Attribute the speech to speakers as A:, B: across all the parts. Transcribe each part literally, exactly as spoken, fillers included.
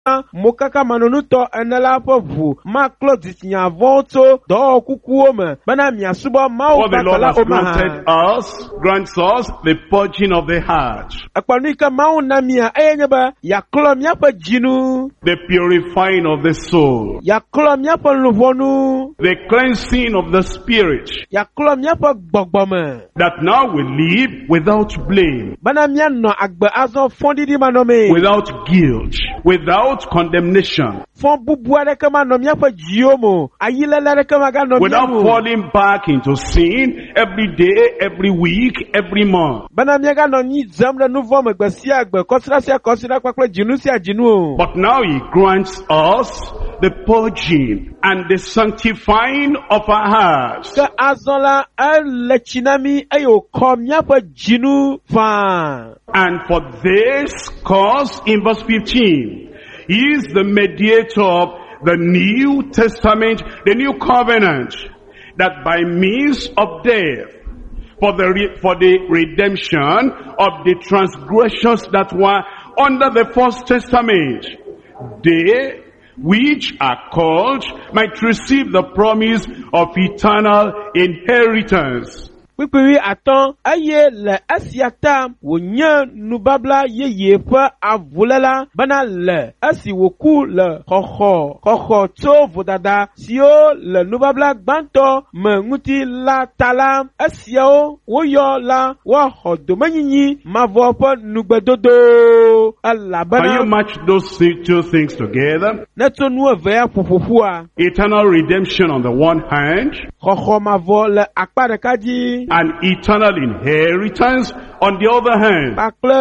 A: mokaka manonuto enela povu ma clothes nya voto do kukuome bana miasubo ma
B: What the Lord has granted us, grants us the purging of the heart,
A: akpanika ma na mia enyeba ya klom ya pa jinu,
B: the purifying of the soul,
A: ya klom ya pa luvonu,
B: the cleansing of the spirit,
A: ya klom ya pa gbogbome,
B: that now we live without blame,
A: bana mia no agbe azo fondi di manome,
B: without guilt, without condemnation,
A: fon bubuare kama no mia pa jiomo, ayilele kama ga no mia,
B: without falling back into sin every day, every week, every month.
A: bana mia ga no ni zamle nouveau me gbesi agbe kosira sia kosira kwakle jinu sia jinu.
B: But now he grants us the purging and the sanctifying of our hearts.
A: Ka azola el chinami ayo komya pa jinu fa.
B: And for this cause, in verse fifteen, he is the mediator of the New Testament, the New Covenant, that by means of death, for the re- for the redemption of the transgressions that were under the First Testament, they which are called might receive the promise of eternal inheritance.
A: Pipiri atan aye le asiata wonya nubabla yeye pa avulela bana le asi woku le khokho khokho to vodada sio le nubabla gbanto menguti la tala asio woyo la wa hodomanyinyi mavo pa nugbedodo alla bana.
B: Can you match those two things together?
A: Neto nu veya fufufua.
B: Eternal redemption on the one hand,
A: khokho mavo le akpare kaji,
B: and eternal inheritance on the other hand.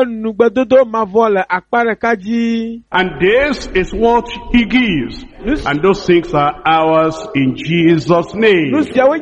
B: And this is what he gives. And those things are ours in Jesus' name.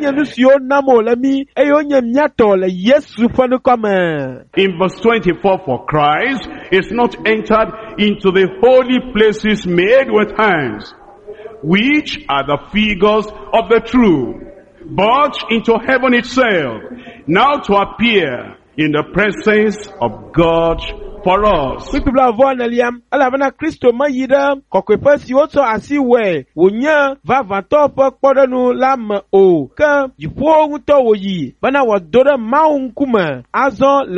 B: In verse twenty-four, for Christ is not entered into the holy places made with hands, which are the figures of the true, but into heaven itself, now to appear in the presence of God for us.
A: People are born Eliam, Alavana Christo Mayida, Coquepus, you also as you wear, Wunya, Vavatopa, Podanu, Lam, O, Ka, you poor Uto ye, Bana was Dora Maun Kuma, Azon,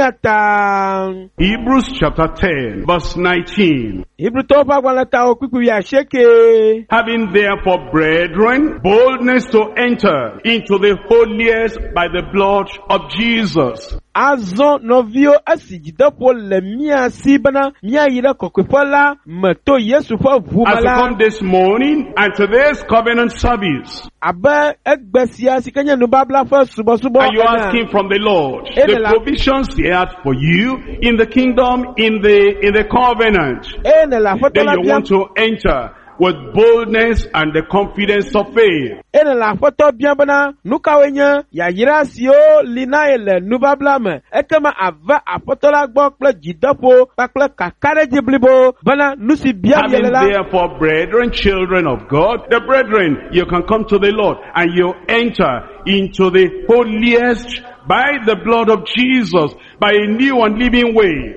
A: Lemiata.
B: Hebrews chapter ten, verse nineteen.
A: Hebrew Topa, Walata, Kukuya Sheke.
B: Having therefore, brethren, boldness to enter into the holiest by the blood of Jesus.
A: Azon novio asijidapo le mia sibana mia ira kokwepola meto Yesu fa vumala.
B: As we come this morning and to this covenant service,
A: Abe egbesia sikanya nubabla fa subo subo.
B: and you asking from the Lord the provisions He had for you in the kingdom, in the in the covenant, then you want to enter with boldness and the confidence of faith.
A: Ene la foto biabana nuka wenya ya yirasio lina ele nubablame ekema ava apotola gbokle jidapo pakle kakare jiblibo bana nusi biabelela.
B: Having therefore, brethren, children of God, the brethren, you can come to the Lord and you enter into the holiest by the blood of Jesus, by a new and living way,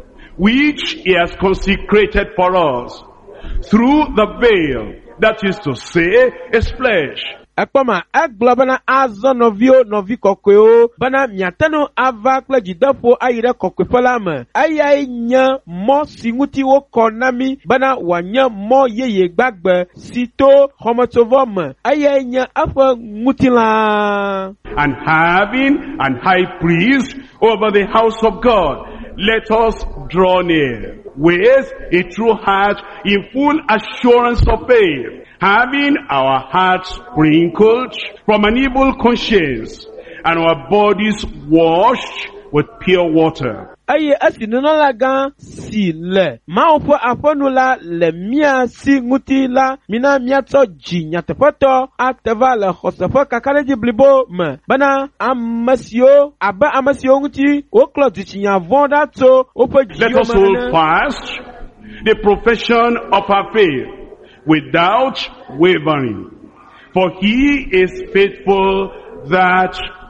B: which He has consecrated for us through the veil, that is to say, His flesh.
A: Ekpoma eglobana azo novio novi kokweo bana miatano avakle jidapo ayire kokwepolame aya nya mo singuti wo konami bana wanya mo yeye gbagbe sito homotovom aya nya afa ngutila.
B: And having an high priest over the house of God, let us draw near with a true heart in full assurance of faith, having our hearts sprinkled from an evil conscience and our bodies washed with pure water.
A: Aye asi nonola gan si le ma opo aponula le mia si nguti la mina miato ji nyatepoto ateva le khosefo kakale di blibo me bana amasio aba amasio nguti o cloth chinya vonda to opo ji.
B: Let us hold fast the profession of our faith without wavering, for He is faithful that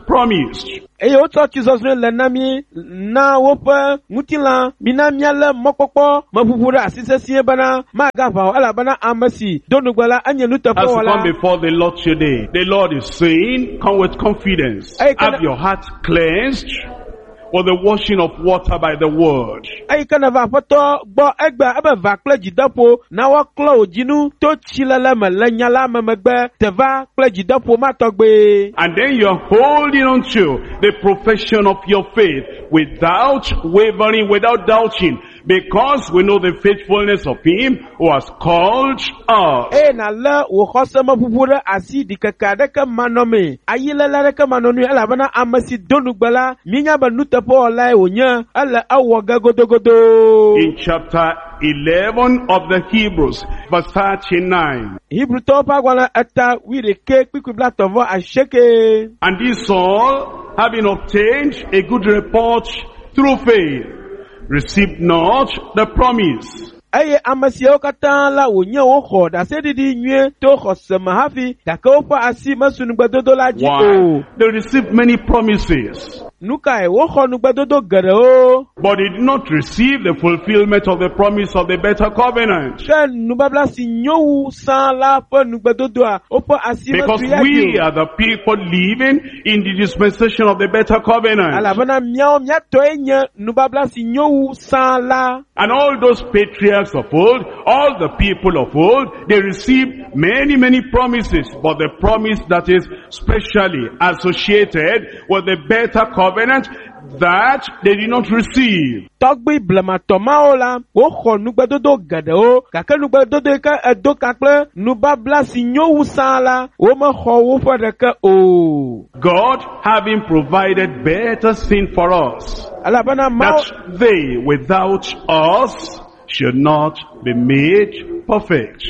B: promised.
A: eye wotsɔ tsi zɔzrɔ̃ le na mi na woƒe ŋutilã mina míalé mɔkpɔkpɔ meƒuƒu ɖe asi sesĩe bena magava o elabena ame si do nugbe la enye
B: As you
A: nuteƒewɔla.
B: come before the Lord today, the Lord is saying, come with confidence.
A: Hey, can
B: Have
A: I-
B: your heart cleansed with the washing of water by the word.
A: eyi ke ne va aƒetɔ gbɔ egbe ebe va kple dzideƒo na woaklɔ wò dzinu to tsilele me le nya la me megbe te va kple dzideƒo ma tɔgbe.
B: And then you're holding on to the profession of your faith without wavering, without doubting, because we know the faithfulness of Him who has called us.
A: eye nalé wò xɔse me ƒuƒu ɖe asi ɖikeke aɖeke manɔme ayilele aɖeke manɔnui elabena ame si do nugbe la míenya be nuteƒewɔlae wònye ele ewɔ ge godogodo.
B: In chapter eleven of the Hebrews, verse thirty-nine.
A: Hibrutɔwo ƒe agbalẽ eta wuiɖeke kpikpi blatɔvɔ asieke.
B: And these all, having obtained a good report through faith, received not the promise.
A: Eye ame siawo katã la wònye woxɔ ɖaseɖiɖi nyuie to xɔse me hafi gake woƒe asi mesu nugbedodo la dzi
B: Why?
A: o.
B: They received many promises,
A: Nu kae woxɔ nugbedodo geɖewo.
B: but they did not receive the fulfillment of the promise of the better covenant.
A: Ke nubabla si nyo wu sã la ƒe nugbedodoa woƒe asi
B: Because
A: mesu ya
B: we
A: dzi o.
B: are the people living in the dispensation of the better covenant.
A: Elabena míawo míatɔe nye nubabla si nyo wu sã la.
B: And all those patriarchs of old, all the people of old, they received many, many promises, but the promise that is specially associated with the better covenant, that they did not receive.
A: Tɔgbi blematɔ mawo la, woxɔ nugbedodo geɖewo, gake nugbedodo yi ke edo ka kple nubabla si nyo wu sã la, womexɔ woƒe ɖeke o.
B: God having provided better thing for us,
A: Elabena Mawu,
B: that they without us should not be made perfect.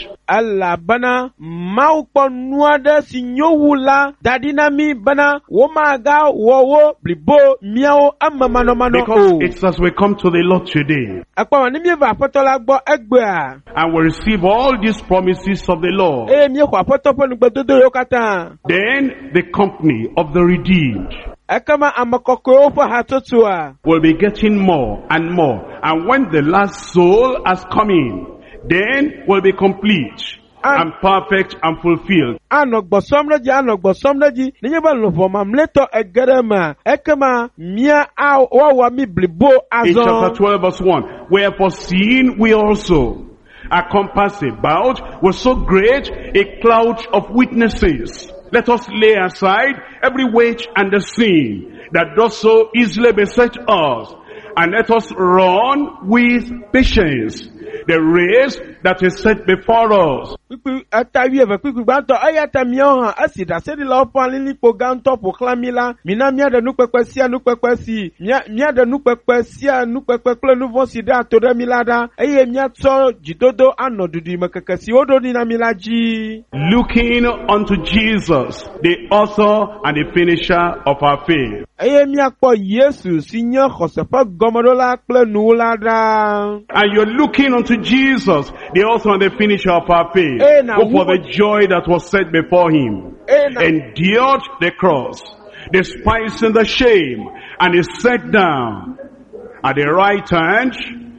A: elabena Mawu kpɔ nu aɖe si nyo wu la da ɖi na mí bena womagawɔ wo blibo míawo eme manɔmanɔ
B: Because
A: o.
B: it's as we come to the Lord today,
A: Ekpɔ ne míeva aƒetɔ la gbɔ egbea,
B: and we receive all these promises of the Lord,
A: eye míexɔ aƒetɔ ƒe nugbedodo yiwo katã.
B: then the company of the redeemed
A: Ekema ame kɔkɔewo ƒe hatsotsoa,
B: will be getting more and more. And when the last soul has come in, then will be complete and perfect and fulfilled.
A: anɔ gbɔsɔm ɖe dzi, anɔ gbɔsɔm ɖe dzi, nenye be luʋɔ mamlɛtɔ ege ɖe mea, ekema mía a- woawɔ mí blibo
B: In chapter
A: azɔ.
B: twelve verse one, wherefore seeing we also are compassed about with so great a cloud of witnesses, let us lay aside every weight and the sin that does so easily beset us, and let us run with patience the race that is set before us.
A: Kpikpi eta wuieve kpikpi gbãtɔ, eya ta míawo hã esi ɖaseɖilawo ƒe alilikpo gãtɔ ƒo xlã mí la, mina míaɖe nukpekpe sia nukpekpe si mía míaɖe nukpekpe sia nukpekpe kple nu vɔ̃ si ɖe ato ɖe mí la ɖa, eye míatsɔ dzidodo anɔ ɖuɖuime keke si woɖo ɖi na mí la dzi.
B: Looking unto Jesus, the author and the finisher of our faith.
A: Eye míakpɔ Yesu si nye xɔse ƒe gɔmeɖola kple nuwòla ɖa.
B: And you're looking unto Jesus, the author and the finisher of our faith,
A: Eh, now
B: who for
A: who-
B: the joy that was set before him,
A: Eh, now-
B: endured the cross, despising the shame, and is set down at the right hand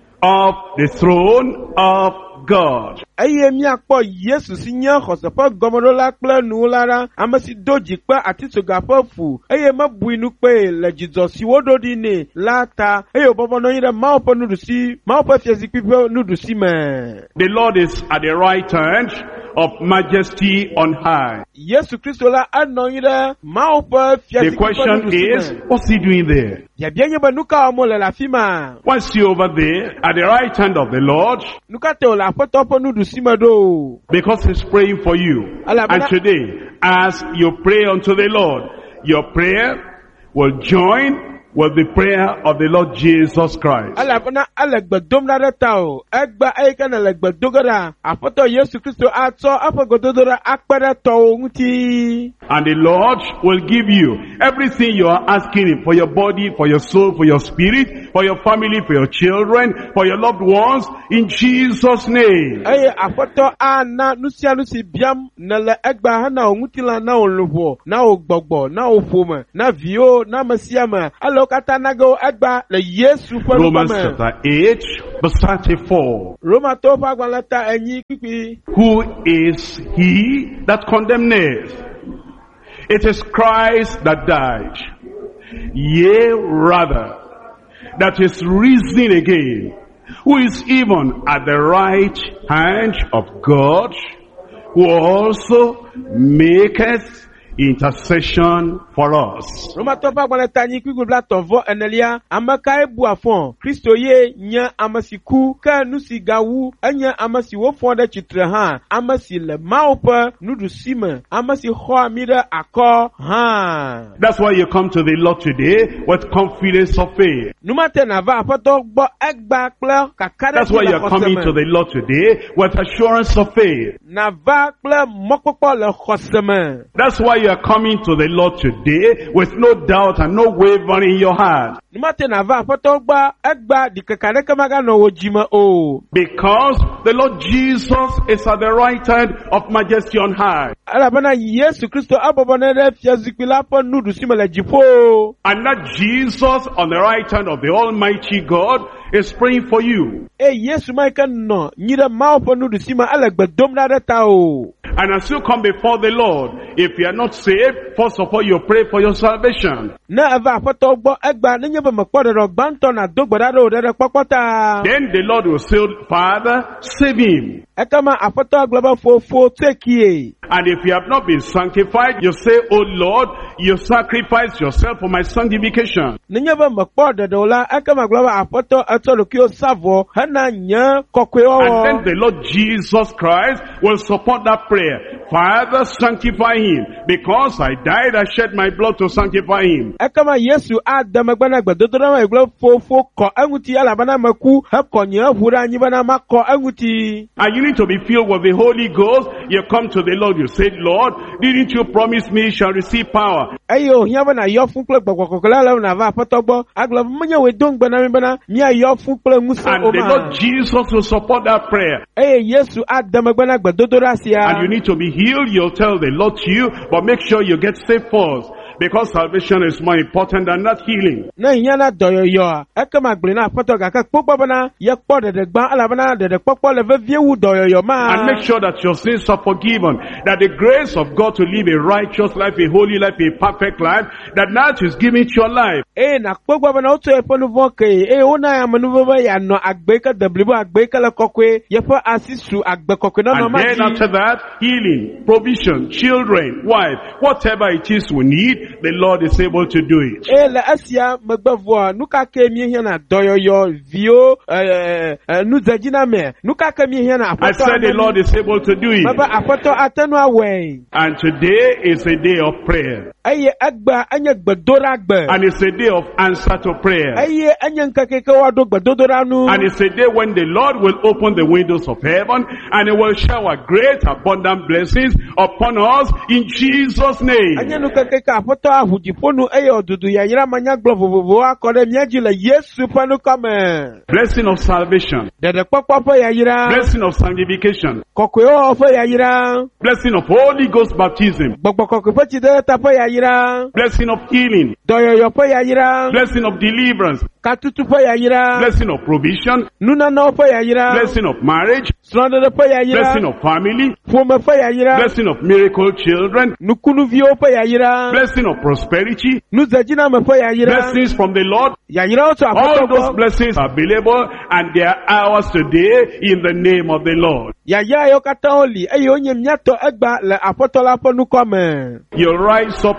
B: of the throne of God.
A: Eye míakpɔ Yesu si nye xɔse ƒe gɔmeɖola kple nuwòla ɖa, ame si do dzikpe atitsoga ƒe fu, eye mebui nu kpee le dzidzɔ si woɖo ɖi nɛ la ta, eye wòbɔbɔ nɔ anyi ɖe Mawu ƒe nuɖusi, Mawu ƒe fiazikpui ƒe nuɖusi me.
B: The Lord is at the right hand of majesty on high.
A: Yesu Kristo la enɔ anyi ɖe Mawu ƒe
B: The
A: fiazikpui ƒe
B: question is,
A: nuɖusi me.
B: what's he doing there?
A: Biabia nye be nu ka wɔm wòle le afi ma?
B: Why is he over there at the right hand of the Lord?
A: Nu ka te wòle aƒetɔ ƒe nuɖusi me ɖo?
B: Because he's praying for you.
A: Ala,
B: And
A: bana-
B: today, as you pray unto the Lord, your prayer will join with the prayer of the Lord Jesus Christ.
A: Alabana alegbedom na retao. Egba eke na legbedogara. Apoto Yesu Kristo ato apogododora akpere to nguti.
B: And the Lord will give you everything you are asking Him for your body, for your soul, for your spirit, for your family, for your children, for your loved ones, in Jesus' name.
A: Aye apoto ana nusia nusi biam na le egba hana nguti la na olubo na ogbogbo na ofoma na vio na masiama. Alo kata nago egba le Yesu fo
B: Romans chapter eight, verse thirty-four.
A: Roma to pa gbalata enyi pipi.
B: Who is he that condemneth? It is Christ that died. Yea, rather, that is risen again, who is even at the right hand of God, who also maketh intercession for us.
A: Roma to pa gbalata enyi pipi blato vo enelia amaka ebu afon Kristo ye nya amasiku ka nusi gawu anya amasi wo fo de chitre ha amasi le maupe nudu sime amasi ho amira akọ ha.
B: That's why you come to the Lord today with confidence of faith.
A: Numate na va apoto gbo egba kple kakare.
B: That's why you are coming to the Lord today with assurance of faith.
A: Na va kple mokpopo le khoseme.
B: That's why you are coming to the Lord today with no doubt and no wavering in your heart.
A: Numate na va apoto gba egba dikakare kamaga no wojima o.
B: Because the Lord Jesus is at the right hand of majesty on high.
A: Alabana Yesu Kristo abobone re fiazikila po nudu simele jipo.
B: And that Jesus on the right hand of the Almighty God is praying for you.
A: E Yesu maika no nyira mao po nudu sima alegbedom na reta o.
B: And as you come before the Lord, if you are not saved, first of all you pray for your salvation.
A: Na ava apoto gbo egba nenye be mekpode ro gbanto na dogbodaro re popota.
B: Then the Lord will say, Father, save him.
A: Ekama apoto global fofo tekie.
B: And if you have not been sanctified, you say, Oh Lord, you sacrificed yourself for my sanctification.
A: Nenye be mekpode dola ekama global apoto atolo kio savo hana nya kokwe o.
B: And then the Lord Jesus Christ will support that prayer. Father, sanctify him, because I died, I shed my blood to sanctify him.
A: Ekama Yesu adam egbana gbedodora ma eglo fofo ko anguti alabana maku hakonya hura nyibana mako anguti.
B: And you need to be filled with the Holy Ghost. You come to the Lord, you say, Lord, didn't you promise me you shall receive power?
A: Ayo hiaba na yo fun kle gbokokola la na va patogbo aglo mnya we don gbana mi bana mi ayo fun kle musa o ma.
B: And the Lord Jesus will support that prayer.
A: Ey Yesu adam egbana gbedodora sia.
B: And you need to be healed, you'll tell the Lord to you, but make sure you get saved first. Because salvation is more important than that healing.
A: Na hiana doyoyo ekama gblina pato ga ka popo bana ye po de de gba alabana de de popo le vie wu doyoyo ma.
B: And make sure that your sins are forgiven, that the grace of God to live a righteous life, a holy life, a perfect life, that now is given to your life.
A: Eh na popo bana oto e ponu voke eh ona ya manu ba ya no agbeka deblibo agbeka le kokwe ye fa asisu agbe kokwe no no ma.
B: And then after that, healing, provision, children, wife, whatever it is we need, the Lord is able to do it.
A: Eh la asia megbavo nuka ke mi hiana doyoyo vio eh nu zagina me nuka ke mi hiana apoto.
B: I said the Lord is able to do it.
A: Baba apoto atanu awe.
B: And today is a day of prayer.
A: Aye agba anya gbedora agbe.
B: And it's a day of answer to prayer.
A: Aye anya nkakeke wa do gbedodora nu.
B: And it's a day when the Lord will open the windows of heaven and He will shower great abundant blessings upon us in Jesus' name.
A: Anya nkakeke apoto ahujiponu aye odudu ya yira manya glovovovo akore miaji le Yesu panu kame.
B: Blessing of salvation.
A: Dede popo ya yira.
B: Blessing of sanctification.
A: Kokwe o fo ya yira.
B: Blessing of Holy Ghost baptism.
A: Gbogbo kokwe fo ti de ta fo ya yira.
B: Blessing of healing.
A: Doyoyo fo ya yira.
B: Blessing of deliverance.
A: Katutu fo ya yira.
B: Blessing of provision.
A: Nuna no fo ya yira.
B: Blessing of marriage.
A: Slondo fo ya yira.
B: Blessing of family.
A: Fuma fo ya yira.
B: Blessing of miracle children.
A: Nukunu vio fo ya yira.
B: Blessing of prosperity.
A: Nuzajina me fo ya yira.
B: Blessings from the Lord.
A: Ya yira oto apoto.
B: All those blessings are available and they are ours today in the name of the Lord.
A: Ya ya yo kata oli. Eyo nye mnyato egba le apoto la ponu kome.
B: You rise up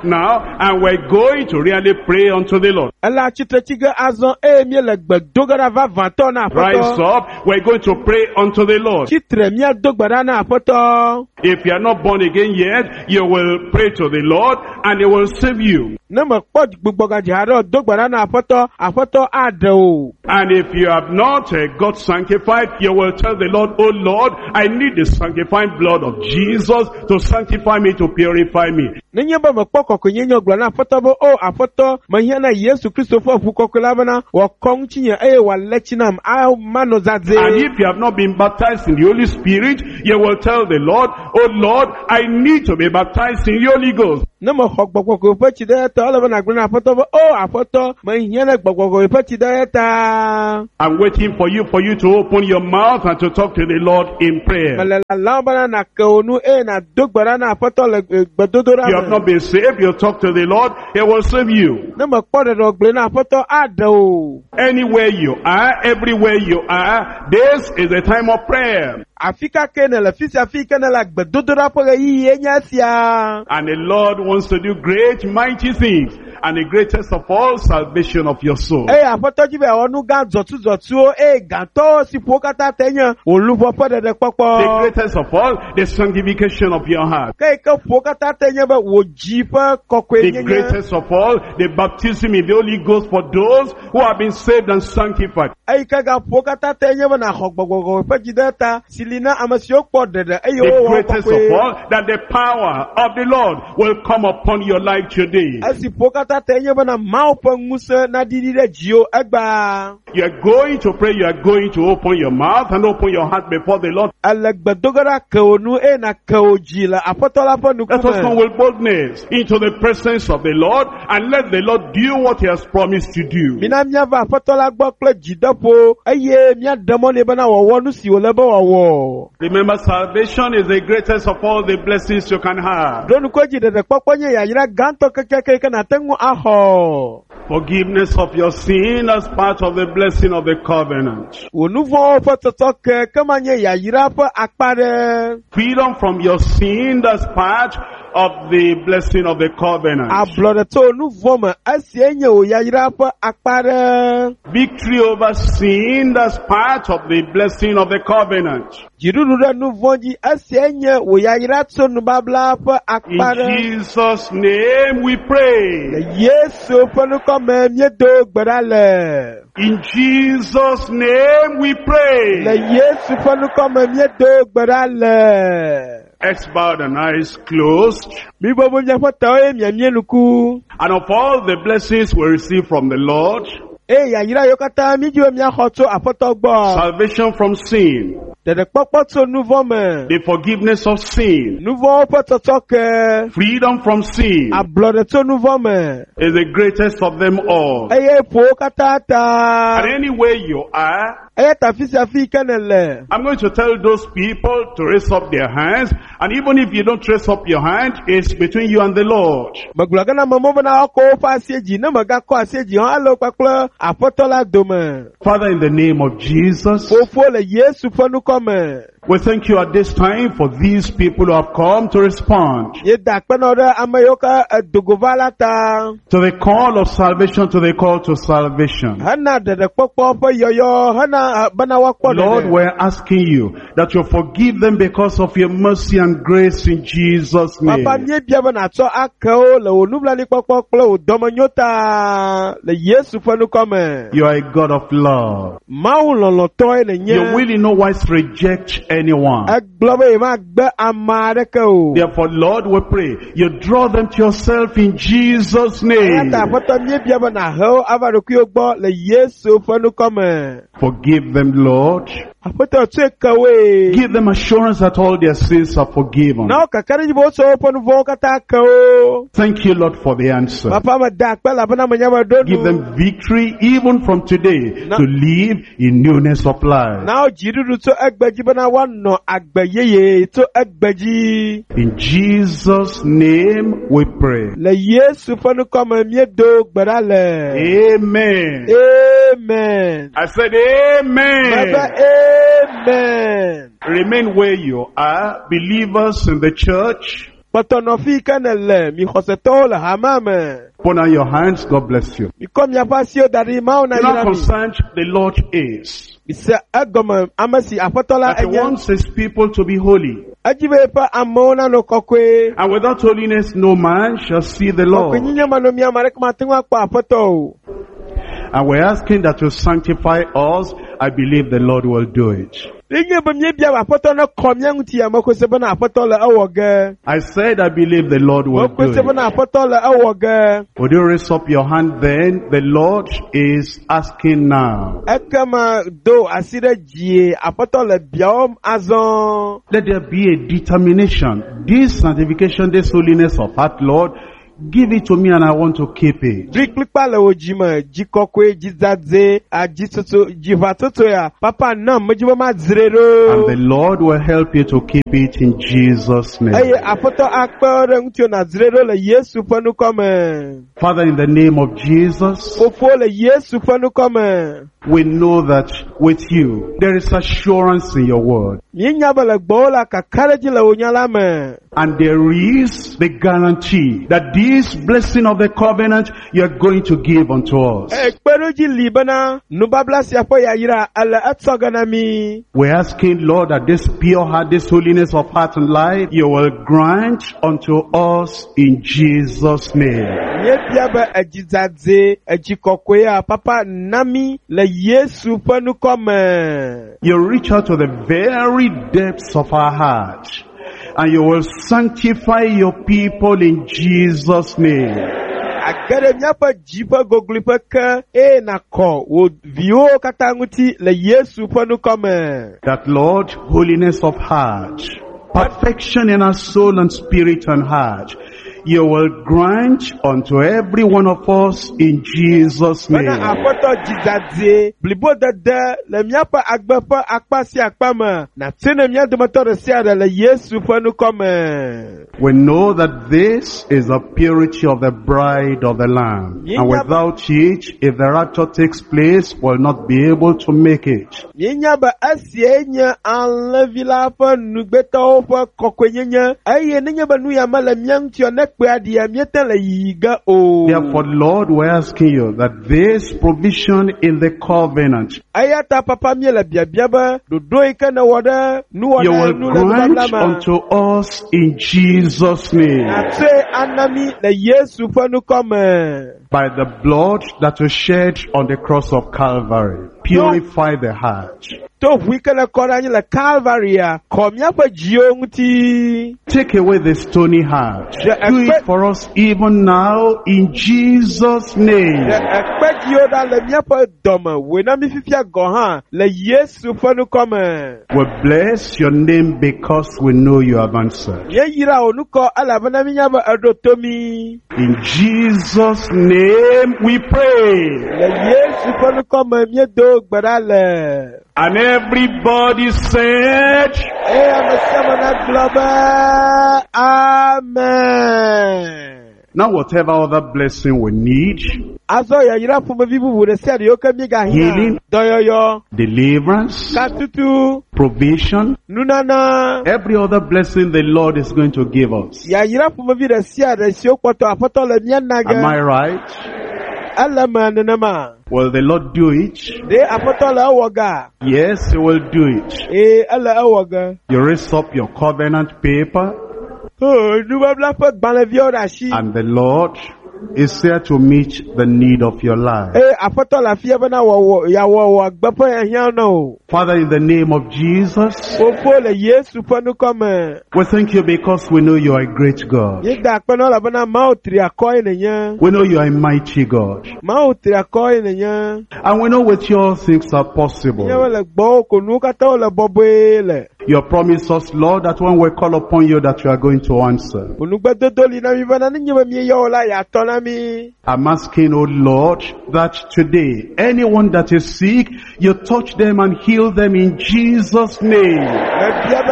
B: now, and we're going to really pray unto the Lord.
A: Ela chitrechiga azon e mi le gbedogara va vanto na
B: Rise
A: apoto.
B: up, we're going to pray unto the Lord.
A: Chitre mi adogbara na apoto.
B: If you are not born again yet, you will pray to the Lord and He will save you.
A: Ne me kpɔ gbogboga jiharo dogbara na apoto, apoto ade o.
B: And if you have not uh, got sanctified, you will tell the Lord, oh Lord, I need the sanctifying blood of Jesus to sanctify me, to purify me.
A: Ne nye ba me kpɔ kɔkɔ nye nyɔgblɔ na apoto bo o apoto me hia na Yesu Kristo fo fu kɔkɔ la bena wa kɔn tsinye eye wa le tsinam a mano zadze.
B: And if you have not been baptized in the Holy Spirit, you will tell the Lord, oh Lord, I need to be baptized in the Holy Ghost.
A: Ne me xɔ gbɔgbɔgbɔ ƒe tsi ɖe ta ele bena gblɔ na apoto bo o apoto me hia na gbɔgbɔgbɔ ƒe tsi ɖe ta.
B: I'm waiting for you, for you to open your mouth and to talk to the Lord in prayer.
A: Me le lalam bena na ke wo nu eye na do gbe na apoto le gbedodoɖa
B: You have not been saved, you talk to the Lord, He will save you.
A: Ne me kpɔ ɖeɖɔ gblɔ na apoto ade o.
B: Anywhere you are, everywhere you are, this is a time of prayer.
A: Afika ke ne le fisi afi ke ne le gbedodoɖa ƒe ɣeyiɣi enye sia.
B: And the Lord wants to do great, mighty things. And the greatest of all, salvation of your soul.
A: Eye aƒetɔ dzi be awɔ nu gã dzɔtsudzɔtsuwo eye gãtɔwo si ƒowo katã te nye wòluʋɔ ƒe
B: The
A: ɖeɖekpɔkpɔ.
B: greatest of all, the sanctification of your heart.
A: Ke yi ke ƒowo katã te nye be wò dzi ƒe kɔkɔe
B: The
A: nyenye.
B: greatest of all, the baptism in the Holy Ghost for those who have been saved and sanctified.
A: Eyi ke ga ƒowo katã te nye be naxɔ gbɔgbɔgbɔ ƒe dzi ɖe ta si li na ame siwo kpɔ ɖeɖe eye
B: The
A: wowɔ
B: greatest of
A: kɔkɔe.
B: all, that the power of the Lord will come upon your life today.
A: Esi ƒowo katã te nye be na Mawu ƒe ŋusẽ naɖiɖi ɖe dziwo egba.
B: You are going to pray, you are going to open your mouth and open your heart before the Lord.
A: Ele gbedogeɖa ke wò nu eye na ke wò dzi le aƒetɔ la ƒe
B: Let us come
A: ŋkume.
B: with boldness into the presence of the Lord and let the Lord do what He has promised to do.
A: Mina míava aƒetɔ la gbɔ kple dzideƒo eye míaɖe mɔ nɛ bena wòawɔ nu si wòle be wòawɔ.
B: Remember, salvation is the greatest of all the blessings you can have.
A: Ɖo nuku edzi ɖeɖekpɔkpɔ nye yayra gãtɔ kekeke ke nate ŋu axɔ.
B: Forgiveness of your sin as part of the blessing of the covenant.
A: Wò nu vɔ̃wo ƒe tɔtɔ ke kema nye yayra ƒe akpa ɖe.
B: Freedom from your sin as part of the blessing of the covenant.
A: Ablɔɖe tso nu vɔ me esie nye wò yayra ƒe akpa ɖe.
B: Victory over sin as part of the blessing of the covenant.
A: Dziɖuɖu ɖe nu vɔ dzi esie nye wò yayra tso nubabla ƒe
B: In
A: akpa ɖe.
B: Jesus' name we pray.
A: Le Yesu ƒe nukɔme míedo gbe ɖa le.
B: In Jesus' name we
A: Le
B: pray.
A: Yesu ƒe nukɔme míedo gbe ɖa le.
B: Heads bowed and eyes closed.
A: Mi bobo miaƒe tawo ye miamie nuku.
B: And of all the blessings we receive from the Lord,
A: Eye yayra yiwo katã mi dzi be miaxɔ tso aƒetɔ gbɔ.
B: salvation from sin,
A: Ɖeɖekpɔkpɔ tso nu vɔ me.
B: the forgiveness of sin,
A: Nu vɔwo ƒe tɔtɔ ke.
B: freedom from sin
A: Ablɔɖe tso nu vɔ me.
B: is the greatest of them all.
A: Eye ƒowo katã ta.
B: And anywhere you are,
A: Eye ta fi sia fi ke ne le.
B: I'm going to tell those people to raise up their hands. And even if you don't raise up your hand, it's between you and the Lord.
A: Megblɔ ge na amewo bena woakɔ woƒe asi dzi ne megakɔ asi dzi hã alo kpakple aƒetɔ la dome.
B: Father, in the name of Jesus,
A: Fofo le Yesu ƒe nukɔme.
B: we thank you at this time for these people who have come to respond
A: Yeda akpenɔ ɖe ame yiwo ke edogova la ta.
B: to the call of salvation, to the call to salvation.
A: Hena ɖeɖekpɔkpɔ ƒe yɔyɔ hena eh, bena woakpɔ
B: Lord,
A: ɖeɖe.
B: we're asking you that you forgive them because of your mercy and grace in Jesus' name.
A: Papa míebia be nàtsɔ akewo le wò nublanuikpɔkpɔ kple wò dɔmenyo ta le Yesu ƒe nukɔme.
B: You are a God of love.
A: Mawu lɔlɔtɔe le
B: You
A: nye.
B: will in no wise reject anyone.
A: Egblɔ be yemagbe ame aɖeke o.
B: Therefore, Lord, we pray, you draw them to yourself in Jesus' name.
A: Eya ta aƒetɔ míebia be nàhe wo ava ɖokuiwo gbɔ le Yesu ƒe nukɔme.
B: Forgive them, Lord.
A: Aƒetɔ tsoe kewoe.
B: Give them assurance that all their sins are forgiven.
A: Na wo keke ɖe dzi be wotsɔ woƒe nu vɔwo katã ke wo.
B: Thank you, Lord, for the answer.
A: Papa meda akpe elabena menya be ɖo
B: Give
A: nu.
B: them victory even from today
A: No.
B: to live in newness of life.
A: Na wo dziɖuɖu tso egbe dzi bena woanɔ agbe yeye tso egbe dzi.
B: In Jesus' name we pray.
A: Le Yesu ƒe nukɔme míedo gbe ɖa le.
B: Amen.
A: Amen.
B: I said
A: Baba,
B: amen.
A: amen.
B: Remain where you are, believers in the church.
A: Patonofi kanele mi hosetol hamame.
B: Put on your hands. God bless you.
A: Mi kom ya pasio dari mauna
B: You know how
A: yirami.
B: concerned the Lord is.
A: Bisa agoma amasi apatola
B: That He
A: enye.
B: wants His people to be holy.
A: Ajibe pa amona no kokwe.
B: And without holiness, no man shall see the Lord.
A: Kwenyinya manomia marek matingwa kwa apoto.
B: And we're asking that you sanctify us. I believe the Lord will do it.
A: Linye bamye bia apoto no komya nguti ya mako sebana apoto la awoge.
B: I said I believe the Lord will do
A: Mako sebana
B: it.
A: apoto la awoge.
B: Would you raise up your hand then? The Lord is asking now.
A: Ekama do asire jie apoto la biom azon.
B: Let there be a determination. This sanctification, this holiness of heart, Lord, give it to me and I want to keep it.
A: Briklikpa le ojima jikokwe jizadze ajitoto jivatoto ya papa nam majiba
B: And the
A: mazrero.
B: Lord will help you to keep it in Jesus'
A: Aye
B: name.
A: apoto akpere ngutio na zrero le Yesu panu kome.
B: Father, in the name of Jesus,
A: Fofo le Yesu panu kome.
B: we know that with you, there is assurance in your word.
A: Yinyaba le gbola kakareji le onyala me.
B: And there is the guarantee that this blessing of the covenant you are going to give unto us.
A: Ekperoji libana nubabla siapo ya yira ala atsogana mi.
B: We're asking, Lord, that this pure heart, this holiness of heart and life, you will grant unto us in Jesus' name.
A: Ye biaba ajizadze ajikokwe ya papa nami le Yesu panu kome.
B: You reach out to the very depths of our heart and you will sanctify your people in Jesus' name.
A: Agere miapa jipa goglipa ka e na ko wo vio katanguti le Yesu panu kome.
B: That, Lord, holiness of heart, perfection in our soul and spirit and heart, you will grant unto every one of us in Jesus' name.
A: Bana apoto jizadze blibo dada le miapa agbepa akpasi akpama na tene mia domato resiada le Yesu panu kome.
B: We know that this is the purity of the bride of the Lamb. And without it, if the rapture takes place, we'll not be able to make it.
A: Yinya ba asienya anlevila pa nugbeto pa kokwenya aye nenya ba nuya mala miang tio nekpe adia miete le yiga o.
B: Therefore, Lord, we're asking you that this provision in the covenant,
A: Ayata papa miela bia bia ba dodo ikana wada nu
B: you
A: wada
B: will
A: nu le
B: grant
A: blama.
B: unto us in Jesus' name.
A: Ate anami le Yesu panu kome.
B: By the blood that was shed on the cross of Calvary, purify the heart.
A: To wikele korani le Calvary ya komya pa jiongti.
B: Take away the stony heart.
A: Yeah,
B: Do
A: expect-
B: it for us even now in Jesus' name.
A: Le ekpe yoda le miapa doma wena mi fifia gohan le Yesu panu kome.
B: We bless your name because we know you have answered.
A: Ye yira onuko alabana minyaba adotomi.
B: In Jesus' name we pray.
A: Le Yesu panu kome miedo gbadale.
B: And everybody said,
A: E amesema na globe. Amen.
B: now whatever other blessing we need,
A: Azo ya yira fume vibu bude siya yoke miga
B: Healing.
A: hina. Doyoyo.
B: deliverance,
A: Katutu.
B: provision,
A: Nunana.
B: every other blessing the Lord is going to give us.
A: Ya yira fume vibu siya de siyo kwato apoto le
B: Am I
A: mianaga.
B: right?
A: Alama nenama.
B: Will the Lord do it?
A: De apoto le awaga.
B: Yes, He will do it.
A: E ala awaga.
B: You raise up your covenant paper
A: Oh, nuba blafa gbale vio rashi.
B: and the Lord is there to meet the need of your life.
A: E apoto la fiya bana wa ya wa wa gbapo ya hiano.
B: Father, in the name of Jesus,
A: Fofo le Yesu panu kome.
B: we thank you because we know you are a great God.
A: Yigda akpana la bana mautri akoi nenya.
B: We know you are a mighty God.
A: Mautri akoi nenya.
B: And we know with you all things are possible.
A: Nyewe le gbo konu kata o le bobe.
B: You promise us, Lord, that when we call upon you that you are going to answer.
A: Konu gbedo doli na mi bana ninyewe mi yo la ya tona mi.
B: I'm asking, oh Lord, that today, anyone that is sick, you touch them and heal them in Jesus' name.
A: Le biaba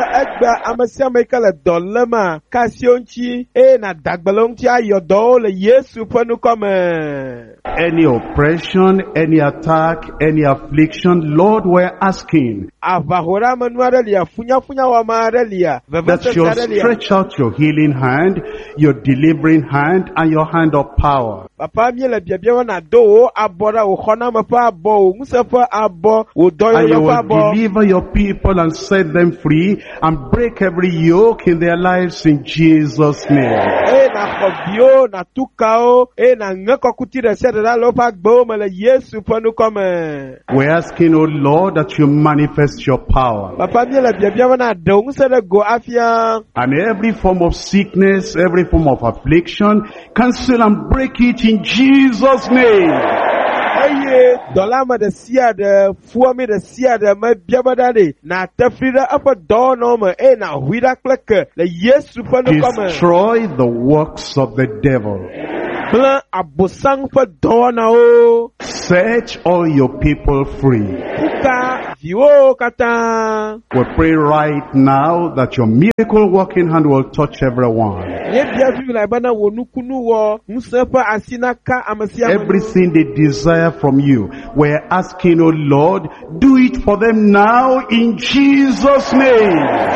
A: egba amesiameka le dolema kasionchi e na dagbelonchi ayodo le Yesu penu come.
B: Any oppression, any attack, any affliction, Lord, we're asking
A: Avahora manuarelia funya funya wa marelia.
B: that you stretch out your healing hand, your delivering hand, and your hand of power.
A: Papa mi le biabia wana do abora o khona mapa abo musefa abo o doyo
B: And you
A: yo fa
B: will
A: abo.
B: deliver your people and set them free and break every yoke in their lives in Jesus' name.
A: E na khobio na tukao e na ngeko kutire sere la lo fa gbo me le Yesu penu come.
B: We're asking, oh Lord, that you manifest your power.
A: Papa mi le biabia wana do musere go afia.
B: And every form of sickness, every form of affliction, cancel and break it in Jesus' name.
A: Eye dolama de sia de fuami de sia de me biabadade na tafrida apa do no me e na huida kleke le Yesu penu come.
B: Destroy the works of the devil.
A: Plan abosang pa do na o.
B: Set all your people free.
A: Kuka viwo kata.
B: We pray right now that your miracle working hand will touch everyone.
A: Ye bia fi la bana wonu kunu wo musepa asina ka amasia.
B: Everything they desire from you, we're asking, oh Lord, do it for them now in Jesus' name.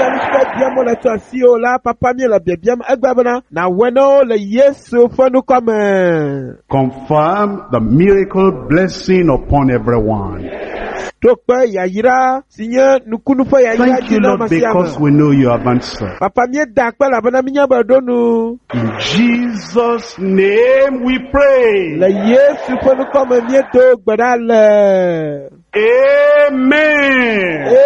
A: Na weno le Yesu fonu come.
B: Confirm the miracle blessing upon everyone.
A: Tokpe yayira sinye nukunu fa yayira
B: Thank you,
A: jina
B: Lord, because
A: masiama.
B: we know you have answered.
A: Papa mi dakpe la bana minya badonu.
B: In Jesus' name we pray.
A: Le Yesu fonu come mi do gbadale.
B: Amen.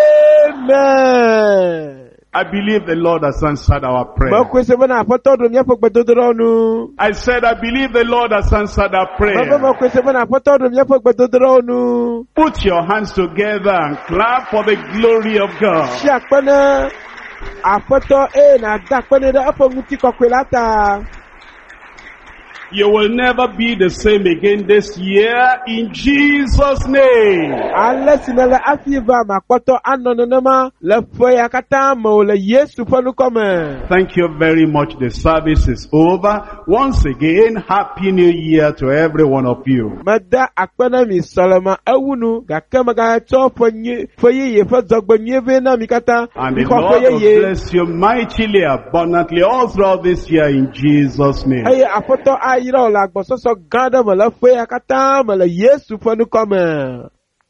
A: Amen.
B: I believe the Lord has answered our prayer.
A: Ba kwese bana apoto do mi afok bedodoronu.
B: I said, I believe the Lord has answered our
A: Baba
B: prayer.
A: ba kwese bana apoto do mi afok bedodoronu.
B: Put your hands together and clap for the glory of God.
A: Si akpene apoto e na dakpene da afo muti kokwelata.
B: You will never be the same again this year in Jesus' name.
A: Ale sinele afiva makoto anononema le foya kata mo le Yesu ponu come.
B: Thank you very much. The service is over. Once again, Happy New Year to every one of you.
A: Mada akpene mi soloma ewunu gakema ga to fonye foye ye fo dogbo nyeve na mi kata.
B: And the
A: Mi ko
B: Lord will
A: foye ye.
B: bless you mightily, abundantly all throughout this year in Jesus' name.
A: Eye apoto ayira ola gbososo ganda mo le foya kata mo le Yesu ponu come.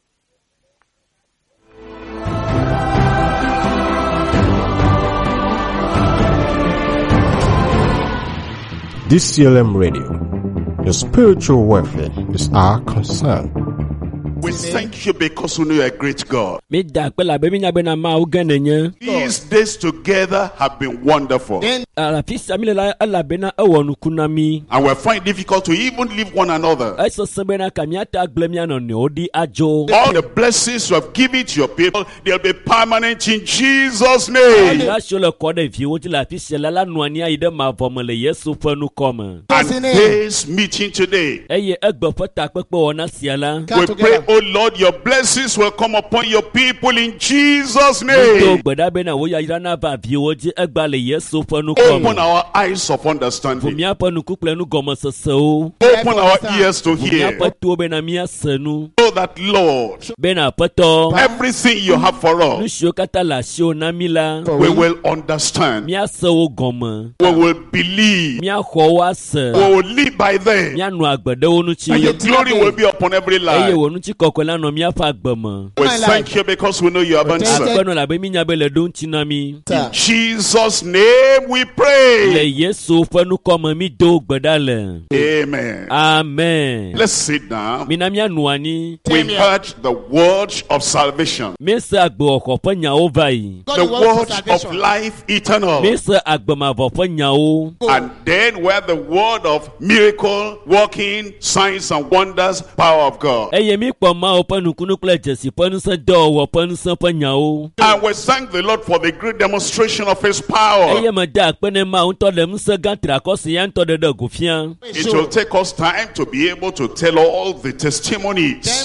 C: D C L M Radio, your spiritual welfare is our concern.
D: We thank you because we know you're a great God.
E: Me da pela be mi nya be na ma o ganenye.
D: These days together have been wonderful.
E: Ala fisa mi la ala be na ewo nu kunami.
D: And we find it difficult to even leave one another.
E: Eso sebe na kamiata agblemi ano ne odi ajo.
D: All the blessings you have given to your people, they'll be permanent in Jesus' name.
E: La shole ko de vi o ti la fisa la la nuani aide ma vomele Yesu fanu come.
D: And this meeting today,
E: Eye egbe fota pepe ona siala.
D: we pray, oh Lord, your blessings will come upon your people in Jesus'
E: To
D: name.
E: gbeda be na wo ya ira na ba vi o ji egba le Yesu fanu
D: Open
E: come.
D: our eyes of understanding.
E: Fumia pa nu kukle nu gomo seseo.
D: Open our ears to
E: Fumia
D: hear.
E: pa tu be na mia senu.
D: So that, Lord,
E: Be na pato.
D: everything you have for
E: Nu
D: us,
E: shio kata la shio na mila.
D: we will understand.
E: Mia se wo gomo.
D: We will believe.
E: Mia ho wa se.
D: We will live by them.
E: Mia nu agbede wo nu chi.
D: And your glory will be upon every
E: Eye
D: life.
E: wo nu chi kokola no mia fa agbemo.
D: We thank you because we know you have answered.
E: Agbeno la be mi nya be le don chi na mi.
D: In Jesus' name we
E: Le
D: pray.
E: Yesu fanu come mi do gbeda le.
D: Amen.
E: Amen.
D: Let's sit down.
E: Mi na mia nuani.
D: We've heard the word of salvation,
E: Me se agbe oko pa nya o vai.
D: the word of life eternal,
E: Me se agbe ma vo pa nya o.
D: and then we have the word of miracle, working, signs and wonders, power of God.
E: Eye mi po ma o pa nu kunu kle jesi pa nu se do wo pa nu se pa nya o.
D: And we thank the Lord for the great demonstration of His power.
E: Eye ma da pe ne ma un to le mu se gantra ko se yan to de de gofia.
D: It will take us time to be able to tell all the testimonies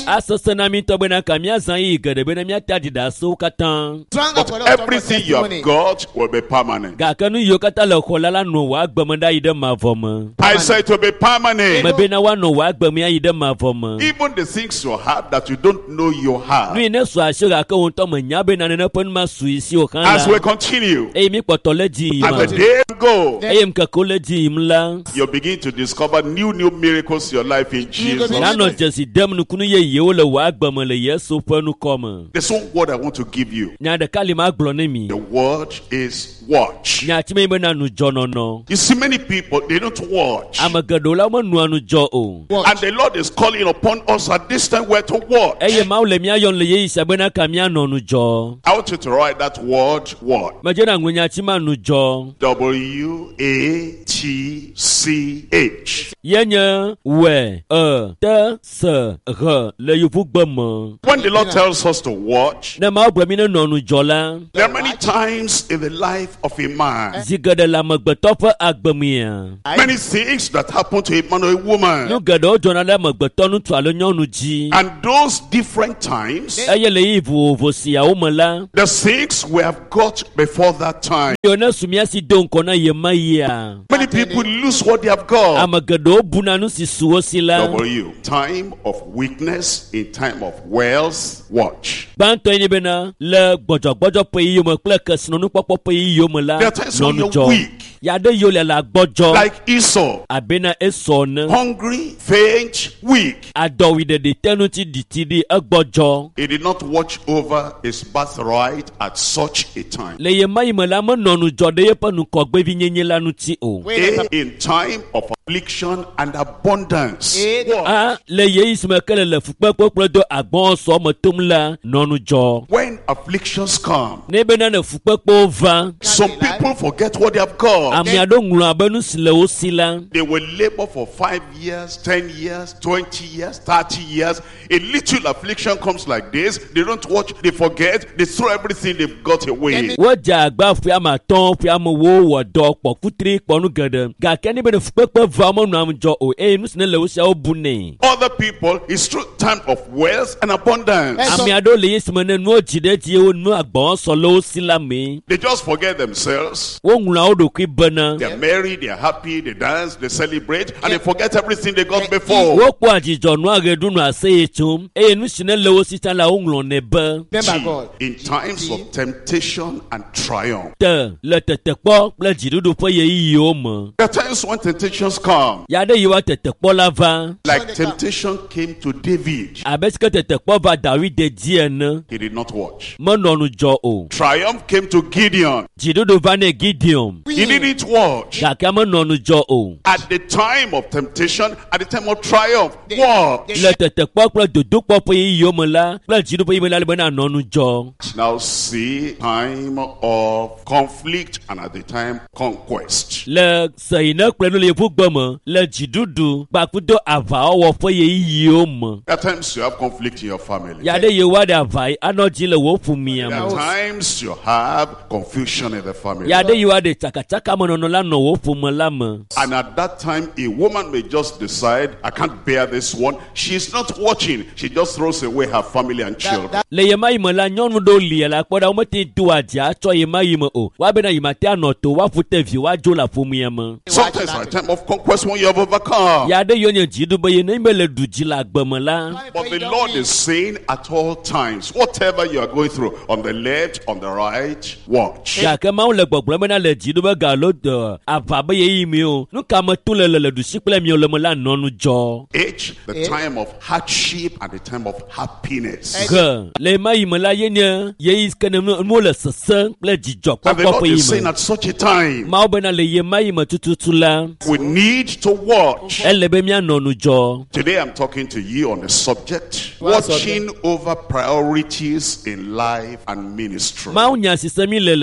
E: Asasana mi to bena kamia zan yi gede bena mi atadi da so katan.
D: But everything you have got will be permanent.
E: Ga kanu yo kata le kholala no wa gbemanda yi de mavoma.
D: I say to be permanent.
E: Me bena wa no wa gbemia yi de mavoma.
D: Even the things you have that you don't know you have.
E: Nu ne so asura ka won to manya bena ne pon ma suisi o kan la.
D: As we continue,
E: e mi potole ji
D: as
E: ma.
D: the day go,
E: e m ka koleji mla.
D: you begin to discover new new miracles in your life in Jesus.
E: Na no jesi dem nu kunu ye ye o le wa gbemele Yesu panu koma.
D: There's one word I want to give you.
E: Nya de kalima glo ne mi.
D: The word is watch.
E: Nya ti me bena nu jono no.
D: You see many people, they don't watch.
E: Amagado la mo nu anu jo o.
D: And the Lord is calling upon us at this time where to watch.
E: Eye ma le mi ayon le ye isabena kamia no nu jo.
D: I want you to write that word, what?
E: Majena ngunya ti ma nu jo.
D: W A T C H.
E: Yenya we e te se re le yufu gbemo.
D: When the Lord tells us to watch,
E: Na ma gbemi ne no nu jo la.
D: there are many times in the life of a man,
E: Zigade la magbeto fa agbemia.
D: many things that happen to a man or a woman.
E: Nu gade o jona la magbeto nu to alo nyonu ji.
D: And those different times,
E: Eye le yivu vosia o mala.
D: the things we have got before that time.
E: Yo na sumia si don kona ye maya.
D: Many people lose what they have got.
E: Amagado buna nu si suo sila.
D: W. Time of weakness in time of wealth. Watch.
E: Banto ini bena le gbojo gbojo pe iyo mo kle kesino nu popo pe iyo mo la.
D: There are times when
E: Nonu
D: you're
E: jo.
D: weak,
E: Yade yo le la gbojo.
D: like Esau,
E: Abena esone.
D: hungry, faint, weak.
E: Adowi de de tenuti ditidi egbojo.
D: He did not watch over his birthright at such a time.
E: Le ye mai mo la mo nonu jo de ye panu kogbe vi nyenye la nu ti o.
D: A, in time of affliction and abundance. Watch.
E: Ah, le ye isme kele le fukpe kpokplo do agbon so mo tum la nonu jo.
D: When afflictions come,
E: Ne bena ne fukpe kpo va.
D: some people forget what they have got.
E: Ami ado ngulu abenu sile o sila.
D: They will labor for five years, ten years, twenty years, thirty years. A little affliction comes like this. They don't watch, they forget, they throw everything they've got away.
E: Wọ́jà àgbà fi àmà tán fi àmà wo wọ̀dọ̀ pọ̀ kútiri pọ̀nù gẹ̀dẹ̀. Gàkẹ́ níbẹ̀ ni fúpẹ́pẹ́ va ọmọ nù àmì jọ o. Èyí nù sinẹ́ lẹ́wọ́ sí àwọn bu ní.
D: Other people, it's through time of wealth and abundance.
E: Àmì àdó lè yé sìmọ̀ ní nù òjìdẹ́ ti yé nù àgbọ̀n sọ lọ́wọ́ sí lámì.
D: They just forget themselves.
E: Wọ́n ń àwọn òdòkú bẹ́nà.
D: They're married, they're happy, they dance, they celebrate, and they forget everything they got before.
E: Wọ́n pọ̀ àjìjọ nù àgẹ̀dùn nù àṣẹ ètò. Èyí nù sinẹ́ lẹ́wọ́ sí tán la ó ń lọ ní bẹ́.
D: G, in times of temptation and triumph.
E: Tẹ̀ lẹ tẹ̀tẹ̀ pọ̀ lẹ jìdúdú fẹ́ yẹ yíyí ó mọ̀.
D: There are times when temptations come.
E: Yàdé yìí wá tẹ̀tẹ̀ pọ̀ la va.
D: Like temptation came to David.
E: Àbẹ́síkẹ́ tẹ̀tẹ̀ pọ̀ va Dàwídé díẹ̀ ná.
D: He did not watch.
E: Mọ́ nọ̀nù jọ o.
D: Triumph came to Gideon.
E: Jìdúdú va ní Gideon.
D: He didn't watch.
E: Gàkẹ́ mọ́ nọ̀nù jọ o.
D: At the time of temptation, at the time of triumph, watch.
E: Le tẹ̀tẹ̀ pọ̀ kple dodo pọ̀ pé yìí yóò mọ̀ la kple jìdú pé yìí mọ̀ la lè bẹ́ nà nọ̀nù jọ.
D: Now see time of conflict and at the time conquest.
E: Le sẹ̀yìn náà kple ló lè fún gbọ̀mọ̀ le jìdúdú gbàkúndó àvà ọwọ́ fún yìí yóò mọ̀.
D: There are times you have conflict in your family.
E: Yàdé yìí wá dé àvà yìí anọ́jì lè wò fún mi
D: There are
E: àmọ́.
D: times you have confusion in the family.
E: Yàdé yìí wá dé tsakàtsaka mọ̀ nọ̀nọ̀ la nọ̀ wò fún mọ̀ la mọ̀.
D: And at that time, a woman may just decide, I can't bear this one. She's not watching. She just throws away her family and children.
E: Le yẹ má yìí mọ̀ la nyɔnu ɖo li la kpɔ ɖa wọ́n ti do àdìá tsɔ yẹ má yìí mọ̀ o wá bena yìí ma tẹ́ ànọ̀ tó wá fún tẹ̀vi wá dzo la fún mi yẹn mọ̀.
D: Sometimes at time of conquest when you have overcome.
E: Yàdé yóò nyɛ jìdú bẹ́yẹ ní bẹ́ le du dzi la gbẹ̀mọ̀ la.
D: But the Lord is saying at all times, whatever you are going through, on the left, on the right, watch.
E: Gàkẹ́ máa ń le gbọ̀gbọ́n bẹ́ẹ̀ náà le jìdú bẹ́ gà ló dọ̀ àvà bẹ́ yẹ yìí mi o nu kàmẹ́ tó le le le du sí kple mi o le mo la nɔnu jɔ.
D: H, the time of hardship and the time of happiness.
E: Gɛ le ma yi me la ye nye ye yi kene mo le sese kple dzidzɔ
D: And the
E: kpɔkpɔ
D: Lord
E: ƒe
D: is
E: yi
D: saying
E: me.
D: at such a time,
E: Mawo bena le ye ma yi me tututu la
D: we need to watch.
E: ele be mía nɔnu jɔ.
D: Today I'm talking to you on the subject, watching over priorities in life and ministry.
E: Mawo nya sise mi le le zã me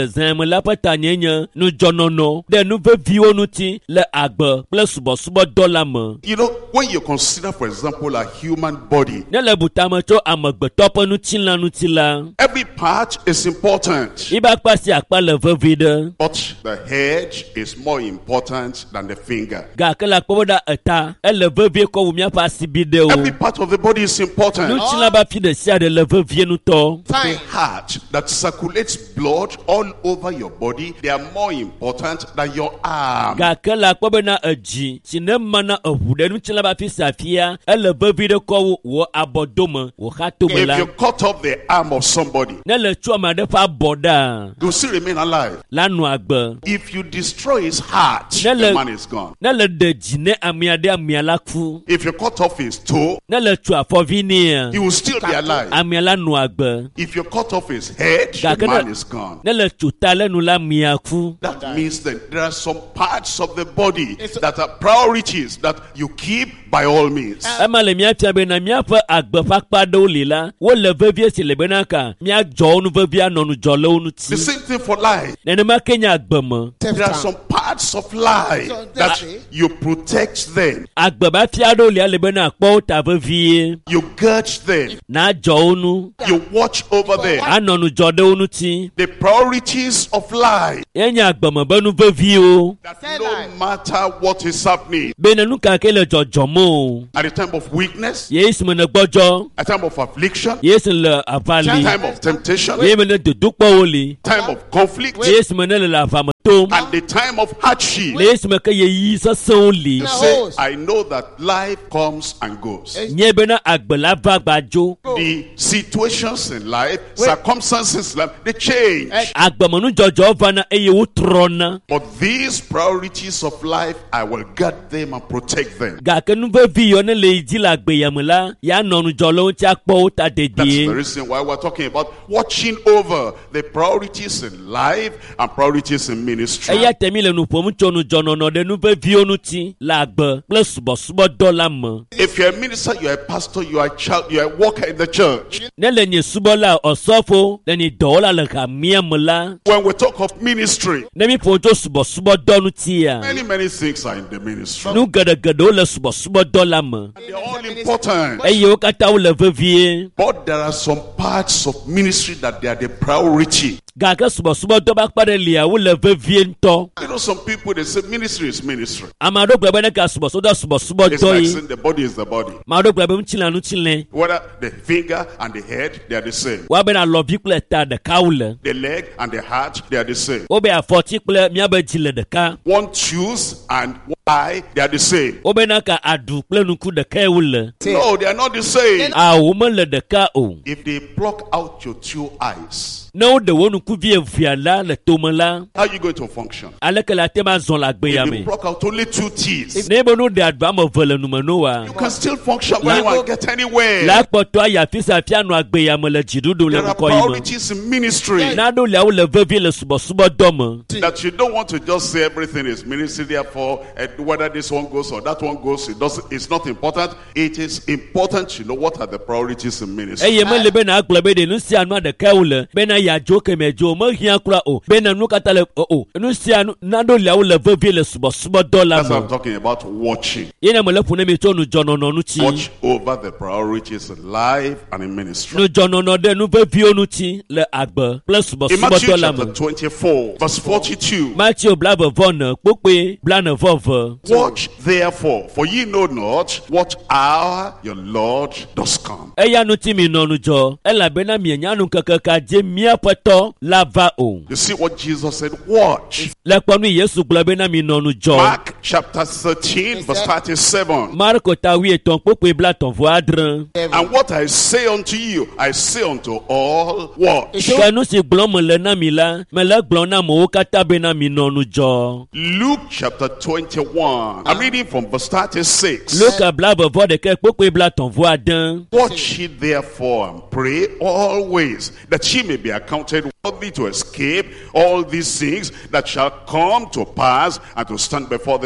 E: me la ƒe tanye nye nudzɔnɔnɔ ɖe nu veviwo ŋuti le agbe kple subɔsubɔdɔ la me.
D: You know, when you consider, for example, a human body,
E: Ne le butame tso amegbetɔ ƒe ŋutilã ŋuti la,
D: every part is important,
E: ibe akpa si akpa le vevi ɖe.
D: but the head is more important than the finger.
E: Gake le akpɔ be ɖa eta ele vevie kɔ wu míaƒe asibiɖewo.
D: Every part of the body is important.
E: Ŋutilã ƒe afi ɖe sia ɖe le vevie ŋutɔ.
D: The heart that circulates blood all over your body, they are more important than your arm.
E: Gake le akpɔ be na edzi si ne mana eʋu ɖe ŋutilã ƒe afi sia afia ele vevi ɖe kɔ wu wò abɔdome wò xatome
D: If
E: la.
D: you cut off the arm of somebody,
E: Ne le tso ame aɖe ƒe abɔ ɖa
D: you still remain alive.
E: la nɔ agbe.
D: If you destroy his heart,
E: Ne
D: the
E: le-
D: man is gone.
E: Ne le ɖe dzi ne amea ɖe amea la ku.
D: If you cut off his toe,
E: Ne le tso afɔvi nea
D: he will still be alive.
E: amea la nɔ agbe.
D: If you cut off his head, the
E: Gake
D: man
E: ne-
D: is gone.
E: Ne le tso ta lenu la amea ku.
D: That means that there are some parts of the body that are priorities that you keep by all means.
E: Ema le míafia be na míaƒe agbe ƒe akpa ɖewo li la, wole vevie si le bena ka míadzɔ wo nu vevie anɔ nudzɔlewo
D: The
E: ŋuti.
D: same thing for life.
E: Nenema ke nye agbe me.
D: There are some parts of life that you protect them,
E: Agbe ƒe afi aɖewo li ale bena akpɔ wo ta vevie.
D: you guard them,
E: Na adzɔ wo nu.
D: you watch over them.
E: Anɔ nudzɔ ɖe wo ŋuti.
D: The priorities of life,
E: Yenye agbe me be nu veviwo.
D: that no matter what is happening,
E: Be ne nu kake le dzɔdzɔm o.
D: at the time of weakness,
E: Ye esi me ne gbɔdzɔ.
D: at the time of affliction,
E: Ye esi le avali.
D: time of temptation,
E: Ye me ne dodokpɔwo li.
D: time of conflict,
E: Ye esi me ne le le avame tom.
D: and the time of hardship.
E: Le esi me ke yeyi sesẽwo li.
D: You say, I know that life comes and goes.
E: Nye bena agbe la va gbadzo.
D: The situations in life, circumstances in life, they change.
E: Agbemenu dzɔdzɔ vana eye wotrɔna.
D: But these priorities of life, I will guard them and protect them.
E: Gake nu vevi yiwo ne le dzi le agbeyame la, ya nɔ nudzɔlewo ŋuti akpɔ wo ta
D: That's the
E: dedie.
D: reason why we're talking about watching over the priorities in life and priorities in ministry.
E: Eya temi le nu ƒom tso nudzɔnɔnɔ ɖe nu veviwo ŋuti le agbe kple subɔsubɔdɔ la me.
D: If you're a minister, you're a pastor, you're a child, you're a worker in the church.
E: Ne le nye subɔla ɔsɔfo le nye dɔwɔla le hamia me la,
D: When we talk of ministry,
E: ne mi ƒom tso subɔsubɔdɔ ŋutia.
D: many, many things are in the ministry.
E: Nu geɖegeɖewo le subɔsubɔdɔ la me.
D: They're all important.
E: Eye wo katã wo le vevie.
D: But there are some parts of ministry that they are the priority.
E: Gake subɔsubɔdɔ ƒe akpa ɖe lia wo le vevie ŋutɔ.
D: You know, some people, they say ministry is ministry.
E: Ame aɖewo gblɔ be ne ka subɔsubɔdɔ
D: It's
E: subɔsubɔdɔ
D: like
E: yi.
D: saying the body is the body.
E: Ame aɖewo gblɔ be ŋutilã ŋutilẽ.
D: Whether the finger and the head, they are the same.
E: Woabe na alɔvi kple ta ɖeka wo le.
D: The leg and the heart, they are the same.
E: Wobe afɔti kple míabe dzi le ɖeka.
D: One tooth and one eye, they are the same.
E: Wobe na ka aɖu kple nuku ɖekae wo le.
D: No, they are not the same.
E: Awo mele ɖeka o.
D: If they pluck out your two eyes,
E: Ne woɖe wo nukuvi evia la le tome la,
D: how are you going to function?
E: aleke le ate ma zɔ le agbeya
D: If they
E: me.
D: pluck out only two teeth,
E: Ne be no ɖe aɖu ame eve le nume no wa.
D: you can still function when you want to get anywhere.
E: La kpɔtɔ ayi afi sia afi anɔ agbeya me le dziɖuɖu le
D: There are
E: ŋkɔ yi me.
D: priorities in ministry
E: Naɖewo lia wo le vevi le subɔsubɔdɔ me.
D: that you don't want to just say everything is ministry, therefore, uh, whether this one goes or that one goes, it doesn't, it's not important. It is important to know what are the priorities in ministry.
E: Eye mele be na agblɔ be ɖe nu sia nua ɖekae wo le be na yeadzo keme dzo mehia kura o be na nu katã le o o nu sia nu naɖewo lia wo le vevi le subɔsubɔdɔ la
D: That's what I'm
E: me.
D: talking about, watching.
E: Yena mele ƒo ne mi tso nudzɔnɔnɔ ŋuti.
D: Watch over the priorities in life and in ministry.
E: Nudzɔnɔnɔ ɖe nu veviwo ŋuti le agbe kple
D: In Matthew
E: subɔsubɔdɔ la
D: chapter
E: me.
D: twenty-four, verse forty-two.
E: Matthew blavevɔ ne kpokpe blanevɔve.
D: Watch therefore, for ye know not what hour your Lord does come.
E: Eya ŋuti mi nɔ nudzɔ elabena mienya nu keke ka dze míaƒe tɔ la va o.
D: You see what Jesus said? Watch.
E: Le kpɔnu Yesu gblɔ bena mi nɔ nudzɔ.
D: Mark chapter thirteen, verse thirty-seven.
E: Marko ta wuietɔn kpokpe blatɔ̃vɔ adre.
D: And what I say unto you, I say unto all, watch.
E: Ke nu si gblɔm mele na mi la, mele gblɔm na amewo katã bena mi nɔ nudzɔ.
D: Luke chapter twenty-one. I'm reading from verse thirty-six.
E: Luka blavevɔ ɖeke kpokpe blatɔ̃vɔ ade.
D: Watch ye therefore and pray always, that ye may be accounted worthy to escape all these things that shall come to pass and to stand before the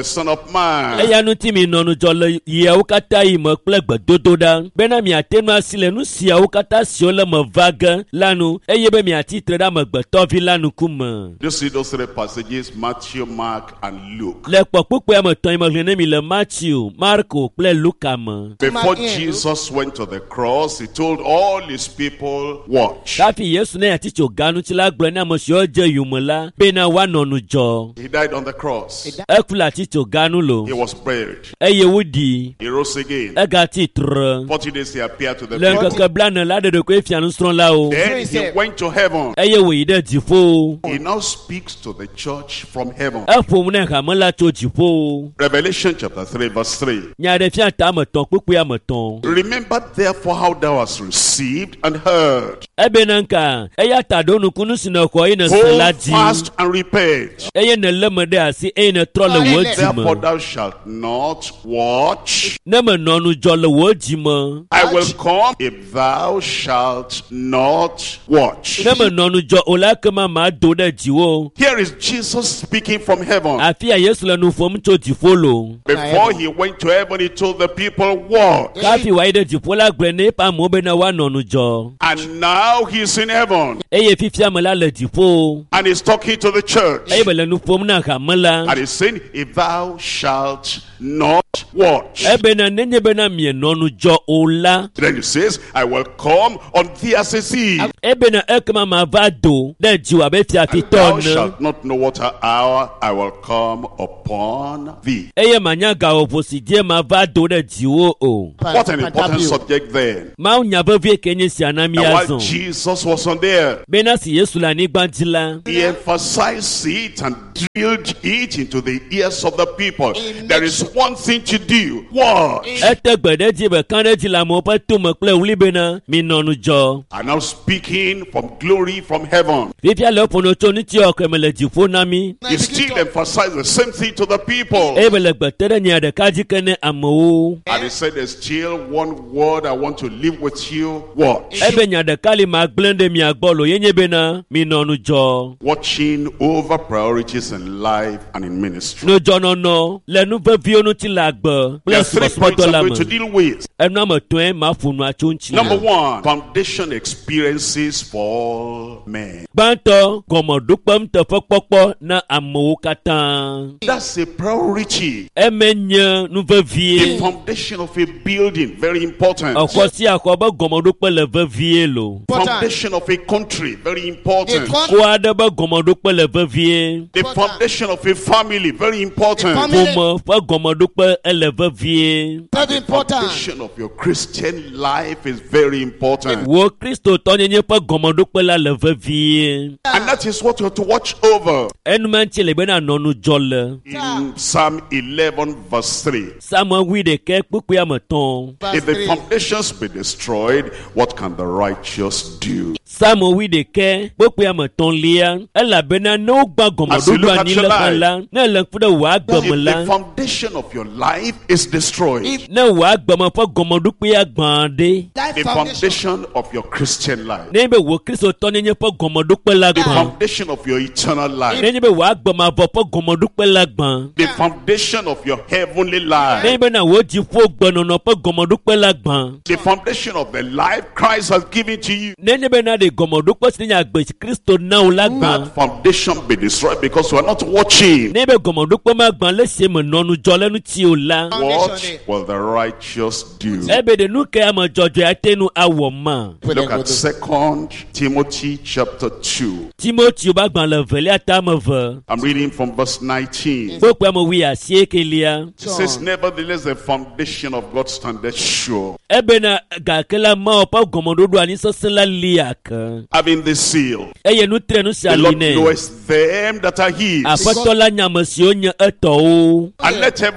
D: Son of Man.
E: eya nu ti mi nɔnu dzɔ le yawo katã yi me kple gbedodo ɖa bena miate nu asi le nu siawo katã siwo le me va ge la nu eye be miati tre ɖe amegbetɔvi la ŋkume.
D: You see those three passages, Matthew, Mark, and Luke.
E: Le kpɔkpɔkpɔ ya me tɔn yi me hlẽ ne mi le Matthew, Marko kple Luka me.
D: Before Jesus went to the cross, he told all his people, watch.
E: Kafi Yesu ne yati tso ganu ti la gblɔ ne ame siwo dze yume la bena woanɔ nu dzɔ.
D: He died on the cross.
E: Eku le ati tso ganu lo.
D: He was buried.
E: Eye woɖi.
D: He rose again.
E: Egati tre.
D: Forty days he appeared to the
E: Le
D: people.
E: ŋkeke blane la ɖeɖe koe fia nusrɔ̃lawo.
D: Then he went to heaven.
E: Eye wòyi ɖe dziƒo.
D: He now speaks to the church from heaven.
E: Eƒom ne hame la tso dziƒo.
D: Revelation chapter three verse three.
E: Nya ɖe fia ta ame tɔn kpukpui ame tɔn.
D: Remember therefore how thou hast received and heard.
E: Ebe ne nka eya ta ɖo nukunu si nèxɔ eye ne se la
D: Hold
E: dzi.
D: fast and repent.
E: Eye ne lé me ɖe asi eye ne trɔ le wò
D: Therefore
E: dzime.
D: thou shalt not watch.
E: Ne menɔ nu dzɔ le wò dzime.
D: I will come if thou shalt not watch.
E: Ne menɔ nu dzɔ o la kema ma do ɖe dziwò.
D: Here is Jesus speaking from heaven.
E: Afi a Yesu le nu ƒom tso dziƒo lo.
D: Before he went to heaven, he told the people what?
E: Kafi wòayi ɖe dziƒo la gblɔ ne eƒe amewo bena woanɔ nu dzɔ.
D: And now he's in heaven
E: Eye fifia me la le dziƒo.
D: and he's talking to the church.
E: Eye be le nu ƒom na hame la.
D: And he's saying, if thou shalt not watch.
E: Ebe na nenye bena mienɔ nu dzɔ o la.
D: Then he says, I will come on thee as a thief.
E: Ebe na ekema ma va do ɖe dziwò abe
D: And thou
E: fiafitɔ ne.
D: shalt not know what hour I will come upon thee.
E: Eye manya gawɔƒo si die ma va do ɖe dziwò o.
D: What an important subject then.
E: Mawu nya vevie ke nye sia na
D: And while
E: míazɔ.
D: Jesus was on the earth,
E: Bena si Yesu le anyigba dzi la.
D: he emphasized it and drilled it into the ears of the people. There is one thing to do. What?
E: Ete gbe ɖe dzi be kã ɖe dzi le amewo ƒe tome kple wli bena minɔ nu dzɔ.
D: And now speaking from glory from heaven.
E: Fifia le ƒo no tso nutiwɔ ke me le dziƒo na mi.
D: He still emphasized the same thing to the people.
E: Eye be le gbe te ɖe nya ɖeka dzi ke ne amewo.
D: And he said, there's still one word I want to leave with you. Watch.
E: Ebe nya ɖeka li ma gblẽ ɖe mia gbɔ lo ye nye bena minɔ nu dzɔ.
D: Watching over priorities in life and in ministry.
E: Nudzɔnɔnɔ le nu veviwo ŋuti le agbe
D: There
E: kple
D: are three
E: subɔsubɔdɔ
D: points I'm
E: la
D: going to
E: me.
D: deal with.
E: Enu ame tɔe ma ƒo nua tso ŋuti.
D: Number one, foundation experiences for all men.
E: Gbãtɔ gɔmɔɖokpem teƒe kpɔkpɔ na amewo katã.
D: That's a priority.
E: Eme nye nu
D: The
E: vevie.
D: foundation of a building, very important.
E: Exɔ sia xɔ be gɔmɔɖokpe le vevie lo.
D: Foundation of a country, very important.
E: Ko aɖe be gɔmɔɖokpe le vevie.
D: The foundation of a family, very important.
E: Ƒome ƒe gɔmɔɖokpe ele vevie.
D: The foundation of your Christian life is very important.
E: Wo kristotɔ nyenye ƒe gɔmɔɖokpe la le vevie.
D: And that is what you have to watch over.
E: Enumɛnti le bena nɔ nu dzɔ le.
D: In Psalm eleven verse three.
E: Samuel wi ɖeke kpukpui ame tɔn.
D: If the foundations be destroyed, what can the righteous do?
E: Samuel wi ɖeke kpukpui ame tɔn lia. Elabena ne wogba
D: As you look
E: gɔmɔɖoɖo
D: at
E: anyi
D: your
E: le
D: life,
E: xɔ la, ne le ŋku ɖe wò agbeme
D: If the
E: la,
D: foundation of your life is destroyed,
E: ne wò agbeme ƒe gɔmɔɖokpe agbã ɖe,
D: the foundation of your Christian life,
E: ne be wò kristotɔ nenye ƒe gɔmɔɖokpe la
D: the
E: gbã,
D: foundation of your eternal life,
E: ne nye be wò agbemavɔ ƒe gɔmɔɖokpe la gbã,
D: the foundation of your heavenly
E: ne
D: life,
E: nye bena wò dziƒo gbenɔnɔ ƒe gɔmɔɖokpe la gbã,
D: the foundation of the life Christ has given to you,
E: ne nye bena ɖe gɔmɔɖokpe si nenye agbe si Kristo na wò la gbã,
D: that foundation be destroyed because you are not watching.
E: ne be gɔmɔɖokpe ma gbã le sie me nɔ nu dzɔ le ŋuti o la.
D: What will the righteous do?
E: Ebe de nu ke ame dzɔdzɔe ate nu awɔ ma.
D: Look at Second Timothy chapter two.
E: Timoteo ba gbã le velia tame ve.
D: I'm reading from verse nineteen.
E: Kpekpe ame wi asiekelia.
D: It says, nevertheless, the foundation of God standeth sure,
E: Ebe na gake la ma ƒe gɔmɔɖoɖo ani sesẽ la li ake.
D: having the seal.
E: Eye nu tre nu sia
D: The
E: li
D: Lord
E: nɛ.
D: knoweth them that are his.
E: Aƒetɔ la nya ame siwo nye etɔwo.
D: And let everyone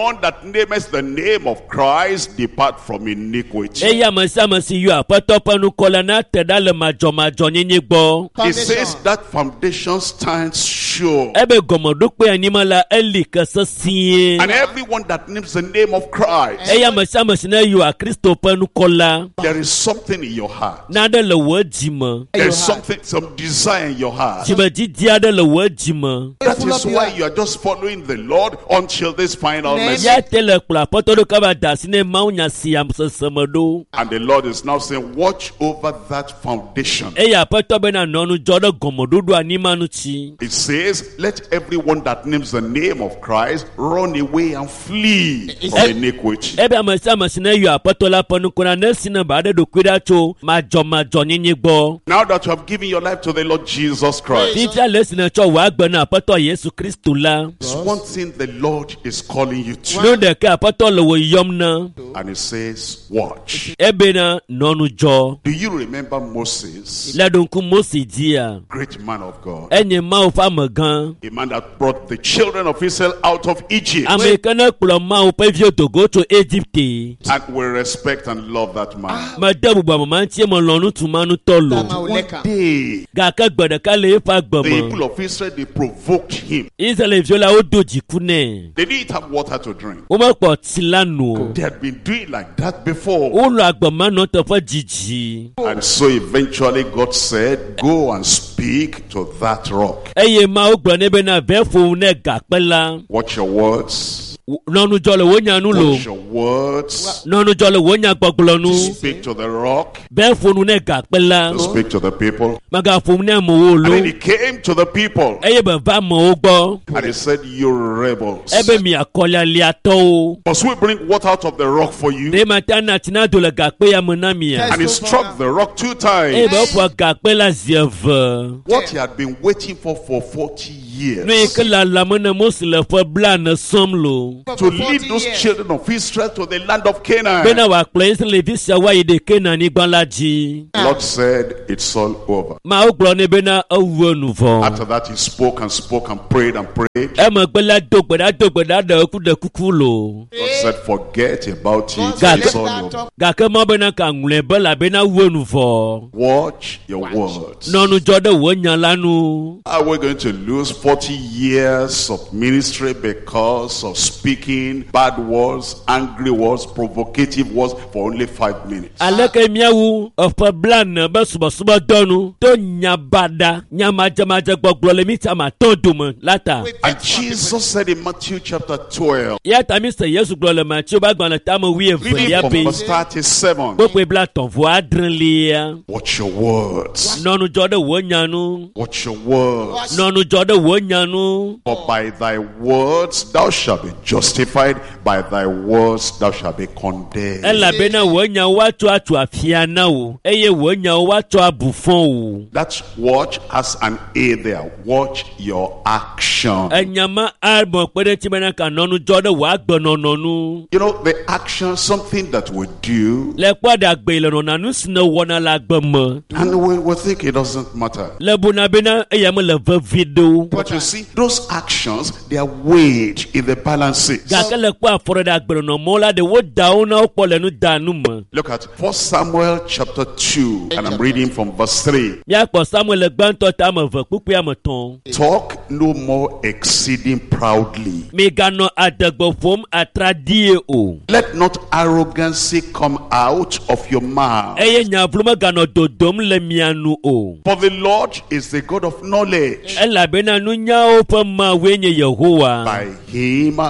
D: everyone that nameth the name of Christ depart from iniquity.
E: Eya masamasi yu apato panu kola na teda le majo majo nyenye gbo.
D: It says that foundation stands sure.
E: Ebe gomodo pe animala eli kasasiye.
D: And everyone that names the name of Christ,
E: Eya masamasi na yu a Kristo panu kola.
D: there is something in your heart.
E: Nada le wajima.
D: There is something, some desire in your heart.
E: Jiba jidia de le wajima.
D: That is why you are just following the Lord until this final message.
E: Ya tele kula poto do kaba dasine maunya siyam sesemedo.
D: And the Lord is now saying, watch over that foundation.
E: Eya apato bena nonu jodo gomodo do animanu chi.
D: It says, let everyone that names the name of Christ run away and flee from iniquity.
E: Ebe amasamasi na yu apato la panu kuna nesina bade do kwida cho majo majo nyenye gbo.
D: Now that you have given your life to the Lord Jesus Christ,
E: Tita lesina cho wa gbe na apato Yesu Kristo la.
D: there's one thing the Lord is calling you to.
E: No de ka apato le wo yom na.
D: And it says, watch.
E: Ebe na nonu jo.
D: Do you remember Moses,
E: La donku Mose dia.
D: great man of God,
E: Enye ma o fa magan.
D: a man that brought the children of Israel out of Egypt?
E: Americana kula ma o pe vio to go to Egypt.
D: And we respect and love that man.
E: Ma dabu ba mama ntie mo lonu tumanu tolo.
D: One day,
E: Ga ka gbede ka le fa
D: the
E: gbemo.
D: people of Israel, they provoked him.
E: Israel viola o doji kune.
D: They didn't have water to drink.
E: O ma po tilanu.
D: They had been doing like that before.
E: O lo agboma no to fa jiji.
D: And so eventually God said, go and speak to that rock.
E: Eye ma o gbo nebe na be fo ne ga pela.
D: Watch your words.
E: Nonu jole wo nyanu lo.
D: Watch your words.
E: Nonu jole wo nya gbogbolo
D: Speak to the rock.
E: Be fo nu ne ga pela.
D: To speak to the people.
E: Maga fo ne mo wo
D: And
E: lo.
D: then he came to the people.
E: Eye be va mo o gbo.
D: And he said, you rebels.
E: Ebe mi akola li ato o.
D: Must we bring water out of the rock for you?
E: De matana tina do le ga pe ya mo na mi ya.
D: And he struck the rock two times.
E: Ebe fo ga pe la zieve.
D: What he had been waiting for for forty years.
E: No ke la la mo na mo se le fo bla na som lo.
D: To lead those children of Israel to the land of Canaan.
E: Bena wa kple Israel vi sia wa ide Kenan ni gban laji.
D: The Lord said, it's all over.
E: Ma o glo ne bena awu nu vo.
D: After that, he spoke and spoke and prayed and prayed.
E: E mo gbe la do gbe da do gbe da de ku de kuku lo.
D: God said, forget about it.
E: God-
D: It's all over.
E: Ga ke mo bena ka ngule be la bena wu nu vo.
D: Watch your words.
E: No nu jo de wo nya lanu.
D: Are we going to lose forty years of ministry because of speaking bad words, angry words, provocative words for only five minutes?
E: Ale ke miawu of plan be subo subo donu to nya bada nya maja maja gbogbo le mi ta ma ton dum lata.
D: And Jesus said in Matthew chapter twelve,
E: Ya ta mi se Yesu glo le ma ti o ba gban le ta mo wi e
D: reading
E: ya
D: from
E: be.
D: verse thirty-seven,
E: Gbogbo bla ton vo adren le.
D: watch your words.
E: Nonu jo de wo nya nu.
D: Watch your words.
E: Nonu jo de wo nya nu.
D: For by thy words thou shalt be justified, by thy words thou shalt be condemned.
E: Ela bena wo nya wa to atu afia na o. Eye wo nya wa to abufon o.
D: That watch has an A there. Watch your action.
E: Enyama albo pede ti bena ka nonu jo de wa gbono nonu.
D: You know, the action, something that we do,
E: Le pada gbe le nonu anu sino wona la gbemo.
D: and we, we think it doesn't matter.
E: Le buna bena eya mo le ve video.
D: But you see, those actions, they are weighed in the balances.
E: Ga ke le kwa foro da gbe no mo la de wo da o na o po le nu danu mo.
D: Look at First Samuel chapter two, and I'm reading from verse three.
E: Ya po Samuel le gban to ta mo ve pupu ya mo ton.
D: Talk no more exceeding proudly.
E: Mi ga no adagbo fom atradie o.
D: Let not arrogancy come out of your mouth.
E: Eye nya vluma ga no dodom le mianu o.
D: For the Lord is the God of knowledge.
E: Ela bena nu nya o pa ma wenye Yehowa.
D: By him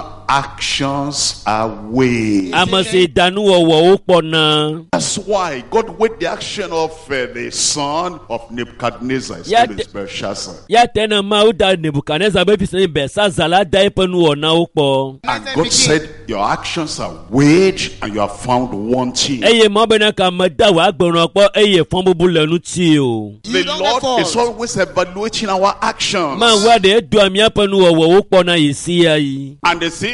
D: actions are weighed.
E: Amase danu wo o po na.
D: That's why God weighed the action of uh, the son of Nebuchadnezzar. His
E: Yeah,
D: name is
E: the-
D: Belshazzar.
E: Ya tena ma o da Nebukadnezar be fi be sa zala da ipe nu o na o po.
D: And God said, your actions are weighed and you are found wanting.
E: Eye mo bena ka ma da wa gboro po eye fon bubu le nu ti o.
D: The Lord is always evaluating our actions.
E: Ma wa de do ami apa nu wo o po na yisi ayi.
D: And the thing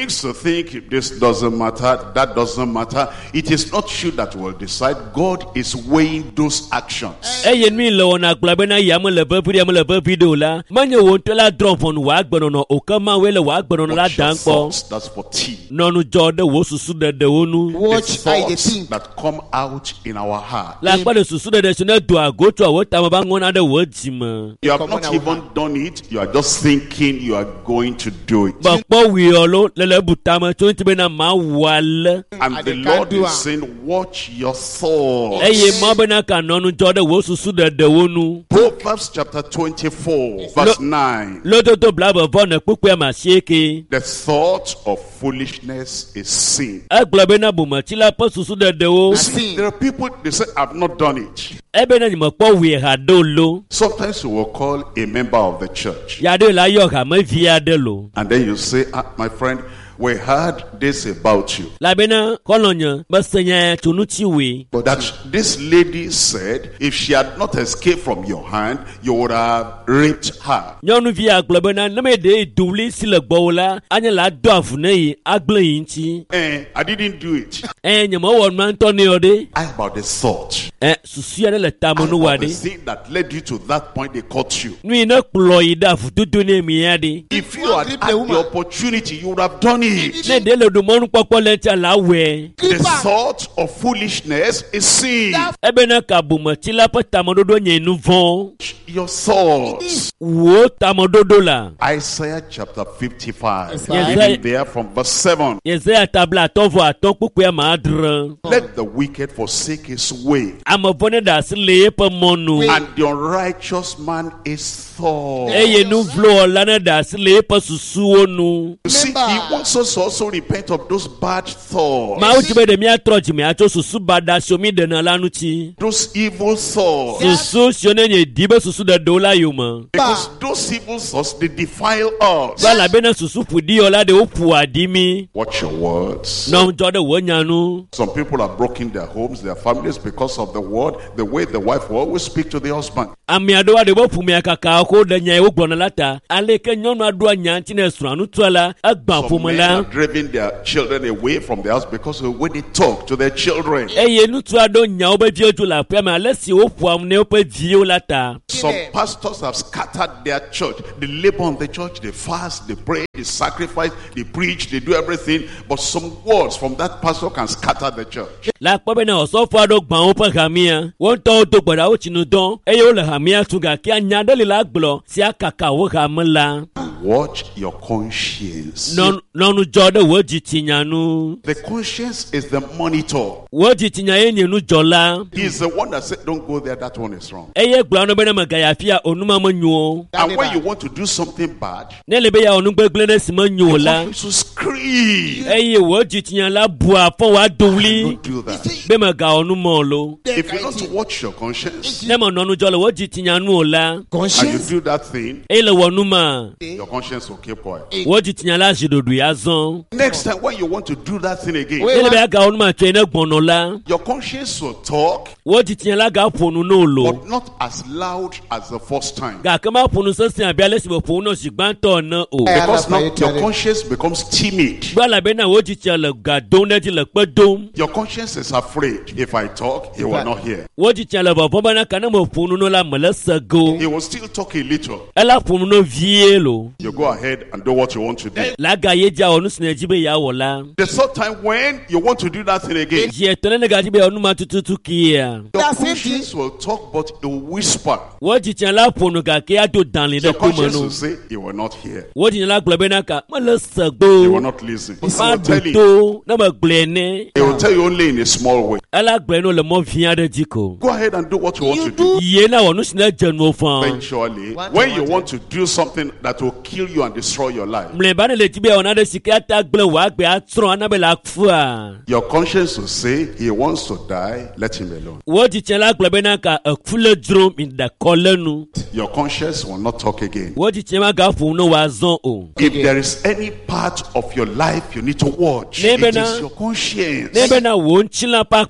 D: begins to think, this doesn't matter, that doesn't matter, it is not you that will decide. God is weighing those actions.
E: Eye nui le wona agblɔ bena yame le vevri ame le vevri do la. Menye wo ŋutɔ la drɔ ʋɔnu wò agbenɔnɔ o ke Mawu le wò agbenɔnɔ la
D: Watch your
E: dam kpɔ.
D: thoughts, that's for tea.
E: Nɔnu dzɔ ɖe wò susu ɖeɖewo nu.
D: The
F: Watch how they
D: thoughts
F: think.
D: that come out in our heart.
E: La akpa ɖe susu ɖeɖe si ne do ago tso awɔ tame va ŋɔna ɖe wò dzime.
D: You have
F: Come on,
D: not
F: our
D: even
F: heart.
D: done it, you are just thinking you are going to do it.
E: Ba kpɔ wiɔ lo le le bu tame tso ŋuti bena ma wɔ ale.
D: And
F: And
D: the
F: they
D: Lord
F: can't do
D: is
F: it.
D: saying, watch your thoughts.
E: Eye ma bena ka nɔnu dzɔ ɖe wò susu ɖeɖewo nu.
D: Proverbs chapter twenty-four, verse nine.
E: Lododo blabevɔ ne kpukpea ma sieke.
D: The thought of foolishness is sin.
E: Egblɔ bena bometsila ƒe susu ɖeɖewo.
D: See, there are people, they say, I've not done it.
E: Ebe ne nyemekpɔ wi ha ɖo lo.
D: Sometimes you will call a member of the church.
E: Ya ɖe la yɔ hamevi aɖe lo.
D: And then you say, ah, my friend, we heard this about you.
E: Labena kɔlɔnye besenya tso ŋuti we.
D: That this lady said, if she had not escaped from your hand, you would have raped her.
E: Nyɔnuvi agblɔ bena ne me ɖe dowli si le gbɔwò la, anye la do avu ne yi agblẽ yi ŋuti.
D: Eh, I didn't do it.
E: Ɛ nyemewɔ nua ŋutɔ ne yɔ ɖe.
D: How about the thought?
E: Ɛ susu aɖe le tame
D: How
E: nu wa
D: about the
E: ɖe.
D: thing that led you to that point they caught you?
E: Nu yi ne kplɔ yi ɖe avudodo ne mia ɖe.
D: If you had had the opportunity, you would have done it.
E: Ne ɖe le ɖomɔnu kpɔkpɔ le ŋutia la wɛ.
D: The thought of foolishness is sin.
E: Ebe ne ka bometsila ƒe tameɖoɖo nye nu vɔ.
D: Your thoughts.
E: Wò tameɖoɖo la.
D: Isaiah chapter fifty-five.
E: Yes,
D: Reading there from verse seven.
E: Yesaya tabla atɔ vɔ atɔ kpukpua ma adre.
D: Let the wicked forsake his way,
E: Ame vɔ ne ɖe asi le eƒe mɔnu.
D: and the unrighteous man is thought.
E: Eye nu vlo la ne ɖe asi le eƒe susuwo nu.
D: You see, he wants us to also repent of those bad thoughts,
E: Mawu dzi be ɖe míatrɔ dzime atso susu bada siwo mi ɖena la ŋuti.
D: those evil thoughts.
E: Susu siwo ne nye di be susu ɖeɖewo la yome.
D: Because those evil thoughts, they defile us.
E: Va elabena susu ƒoɖi yɔ la ɖewo ƒo adi mi.
D: Watch your words.
E: Nɔ dzɔ ɖe wò nya nu.
D: Some people have broken their homes, their families, because of the word, the way the wife will always speak to the husband.
E: Ame aɖewo aɖe be ƒomea kaka ko ɖe nya yi wo gblɔna la ta. Ale ke nyɔnua ɖoa nya ŋuti ne srɔ̃a nutua la egbã
D: Some
E: ƒome
D: men
E: la.
D: have driven their children away from the house because of the way they talk to their children.
E: Eye nutua ɖo nyawo be viwo dzo le aƒea me ale si woƒoam ne woƒe viwo la ta.
D: Some pastors have scattered their church. They labor on the church, they fast, they pray, they sacrifice, they preach, they do everything. But some words from that pastor can scatter the church.
E: La kpɔ bena ɔsɔfo aɖewo gbã woƒe hamia. Wo ŋutɔwo do gbe ɖa wo tsinu dɔ eye wole hamia tu gake anya ɖe li la gblɔ si akaka wo hame la.
D: Watch your conscience.
E: Nɔ- Nɔnu dzɔ ɖe wò dzitsinya nu.
D: The conscience is the monitor.
E: Wò dzitsinya ye nye nudzɔla.
D: He is the one that said, don't go there, that one is wrong.
E: Eye gblɔ no bena megaya fia onuma menyo.
D: And when you want to do something bad,
E: Ne le be ya onu gbegble ne si menyo
D: you
E: la.
D: want to scream.
E: Eye wò dzitsinya la bu afɔ wa dowli.
D: Don't do that.
E: Be mega onu mɔ lo.
D: If you don't watch your conscience
E: Ne me nɔnu dzɔ le wò dzitsinya nu o la.
D: and you
F: Conscience.
D: do that thing,
E: Eye le wɔ nu ma.
D: your conscience will keep quiet.
E: Wò dzitsinya la zi ɖoɖoe azɔ.
D: Next time when you want to do that thing again,
F: Wait.
E: Ne le be ya ga onu ma tso ne gbɔnɔ la.
D: your conscience will talk,
E: Wò dzitsinya la ga ƒo nu ne o lo.
D: but not as loud as the first time.
E: Gake ma ƒo nu sesẽ abe ale si me ƒo nu zi gbãtɔ ene o.
D: Because now your conscience becomes timid.
E: Gbe elabena wò dzitsinya le ga dom ɖe dzi le kpe dom.
D: Your conscience is afraid. If I talk, he will not hear.
E: Wò dzitsinya le vɔvɔm bena ka ne me ƒo nu no la me le se go.
D: He will still talk a little.
E: Ela ƒo nu no vie lo.
D: You go ahead and do what you want to do.
E: La ga ye dza wɔ nu si ne dzi be ya wɔ la.
D: The third time when you want to do that thing again,
E: Zi etɔ̃ ne ga dzi be ya nu ma tututu kia.
D: your
F: That same
D: conscience will talk, but it will whisper.
E: Wò dzitsinya la ƒo nu gake ado dalĩ
D: Your
E: ɖe tome
D: conscience
E: nu.
D: will say, he will not hear.
E: Wò dzitsinya la gblɔ bena ka mele se
D: He
E: gbo.
D: will not listen. He
E: Ma
D: will tell
E: ɖo
D: you.
E: to ne me gblɔe ne.
D: He will tell you only in a small way.
E: Ela gblɔe no le mɔ vi aɖe dzi ko.
D: Go ahead and do what you want to do.
E: Ye na wɔ nu si ne dze nuwo fãa.
D: Eventually,
F: What
D: when
F: you
D: you
F: want
D: want to do something that will kill you and destroy your life,
E: Mlɛba ne le dzi be ya wɔ naɖe si ke ata gblẽ wò agbe atsrɔ̃ ana be le akufua.
D: your conscience will say, he wants to die, let him alone.
E: Wò dzitsinya la gblɔ bena ka eku le dzrom mi ɖe kɔ le nu.
D: Your conscience will not talk again.
E: Wò dzitsinya ma ga ƒo ne wòazɔ o.
D: If there is any part of your life you need to watch,
E: Ne
D: it
E: bena-
D: is your conscience.
E: Ne bena wò ŋutilã ƒe akpa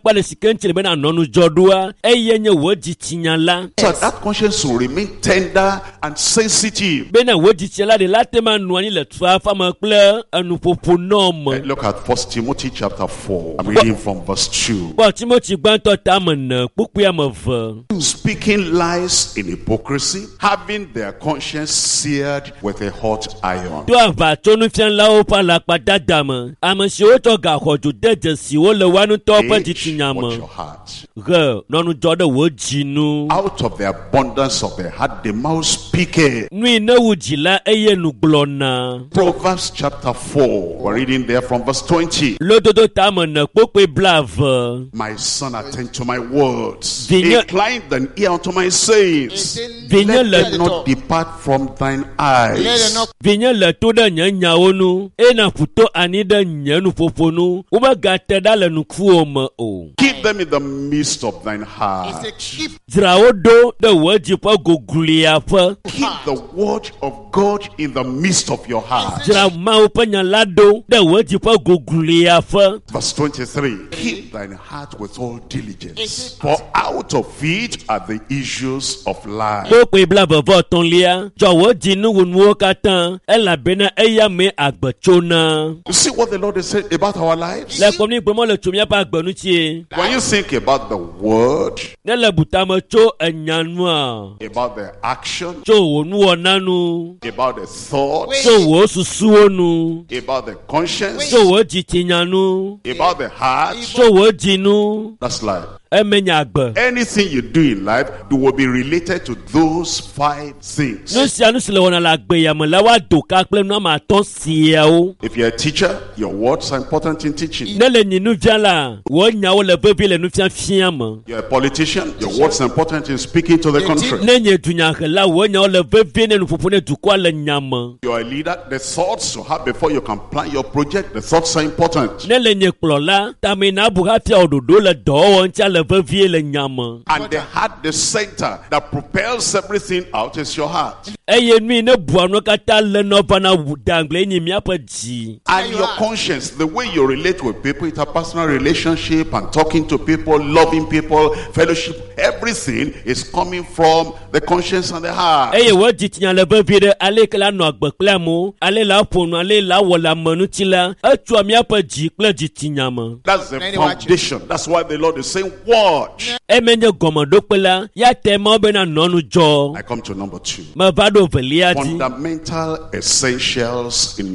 E: kpa le sike ntsi le bena nɔnu dzɔ ɖoa eye nye wo dzitsinya la.
D: So that conscience will remain tender and sensitive.
E: Bena wo dzitsinya la de la tema nɔ anyi le tuafa me kple enuƒoƒo nɔ me.
D: Look at First Timothy chapter four. I'm reading from verse two.
E: Kpɔ Timothy gbãtɔ ta me ne kpukpui ame ve.
D: Speaking lies in hypocrisy, having their conscience seared with a hot iron.
E: To aʋatsɔnufialawo ƒe alakpadada me, ame siwo tsɔ gaxɔdzo de dzesiwo le woanutɔ ƒe dzitsinya
D: Watch
E: me.
D: your heart.
E: Ɣe nɔnudzɔ ɖe wo dzi nu.
D: Out of the abundance of the heart, the mouth speaketh.
E: Nui ne wu dzi la eye nu gblɔna.
D: Proverbs chapter four. We're reading there from verse twenty.
E: Lododo ta me ne kpokpe blave.
D: My son, attend to my words.
E: Vinye-
D: Incline thine ear unto my sayings.
E: Vinye
D: Let them
E: le
D: not depart from thine eyes.
E: vinye le to ɖe nye nyawo nu, ena ƒuto anyi ɖe nye nuƒoƒo nu. Womegate ɖa le nukuwo me o.
D: Keep them in the midst of thine heart.
E: Dzrawo ɖo ɖe wo dzi ƒe gogliaƒe.
D: Keep the word of God in the midst of your heart.
E: Dzra Mawu ƒe nya la ɖo ɖe wo dzi ƒe gogliaƒe.
D: Verse twenty-three. Keep thine heart with all diligence, for out of it are the issues of life.
E: Kpokpe blavevɔtɔ̃lia, dzɔ wo dzi nu wɔnuwo katã, elabena eya me agbetsona.
D: You see what the Lord is saying about our lives?
E: Le kpɔm ni gbɔmɔ le tso míaƒe agbenu tsie.
D: When you think about the word,
E: Ne le butame tso enya nua,
D: about the action,
E: tso wo nuwɔna nu,
D: about the thought,
E: tso wo susuwo nu,
D: about the conscience,
E: tso wo dzitsinya nu,
D: about the heart,
E: tso wo dzi nu,
D: that's life.
E: emenya agbe.
D: Anything you do in life will be related to those five things.
E: Nu sia nu si le wɔna le agbeyame la woado ka kple nu ame atɔ̃ siawo.
D: If you're a teacher, your words are important in teaching.
E: Ne le nyi nuvia la, wo nyawo le vevie le nufiafia me.
D: You're a politician, your words are important in speaking to the country.
E: Ne nye dunyahela, wo nyawo le vevie ne nuƒoƒo ne dukɔa le nyame.
D: You're a leader, the thoughts you have before you can plan your project, the thoughts are important.
E: Ne le nye kplɔla, tame na bu hafi ɖoɖo le dɔwɔwɔ ŋutia le vevie le nyame.
D: And the heart, the center that propels everything out is your heart.
E: Eye nui ne bua nu katã le nɔva na wu dangble nye míaƒe dzi.
D: And your conscience, the way you relate with people, interpersonal relationship and talking to people, loving people, fellowship, everything is coming from the conscience and the heart.
E: Eye wo dzitsinya le vevie ɖe ale ke la nɔ agbe kple amewo, ale la ƒo nu, ale la wɔ le amenuti la, etsua míaƒe dzi kple dzitsinya me.
D: That's the foundation. That's why the Lord is saying, watch.
E: Emenye gɔmeɖokpe la, ya te mawo bena nɔnu dzɔ.
D: I come to number two.
E: Meva ɖo velia dzi.
D: Fundamental essentials in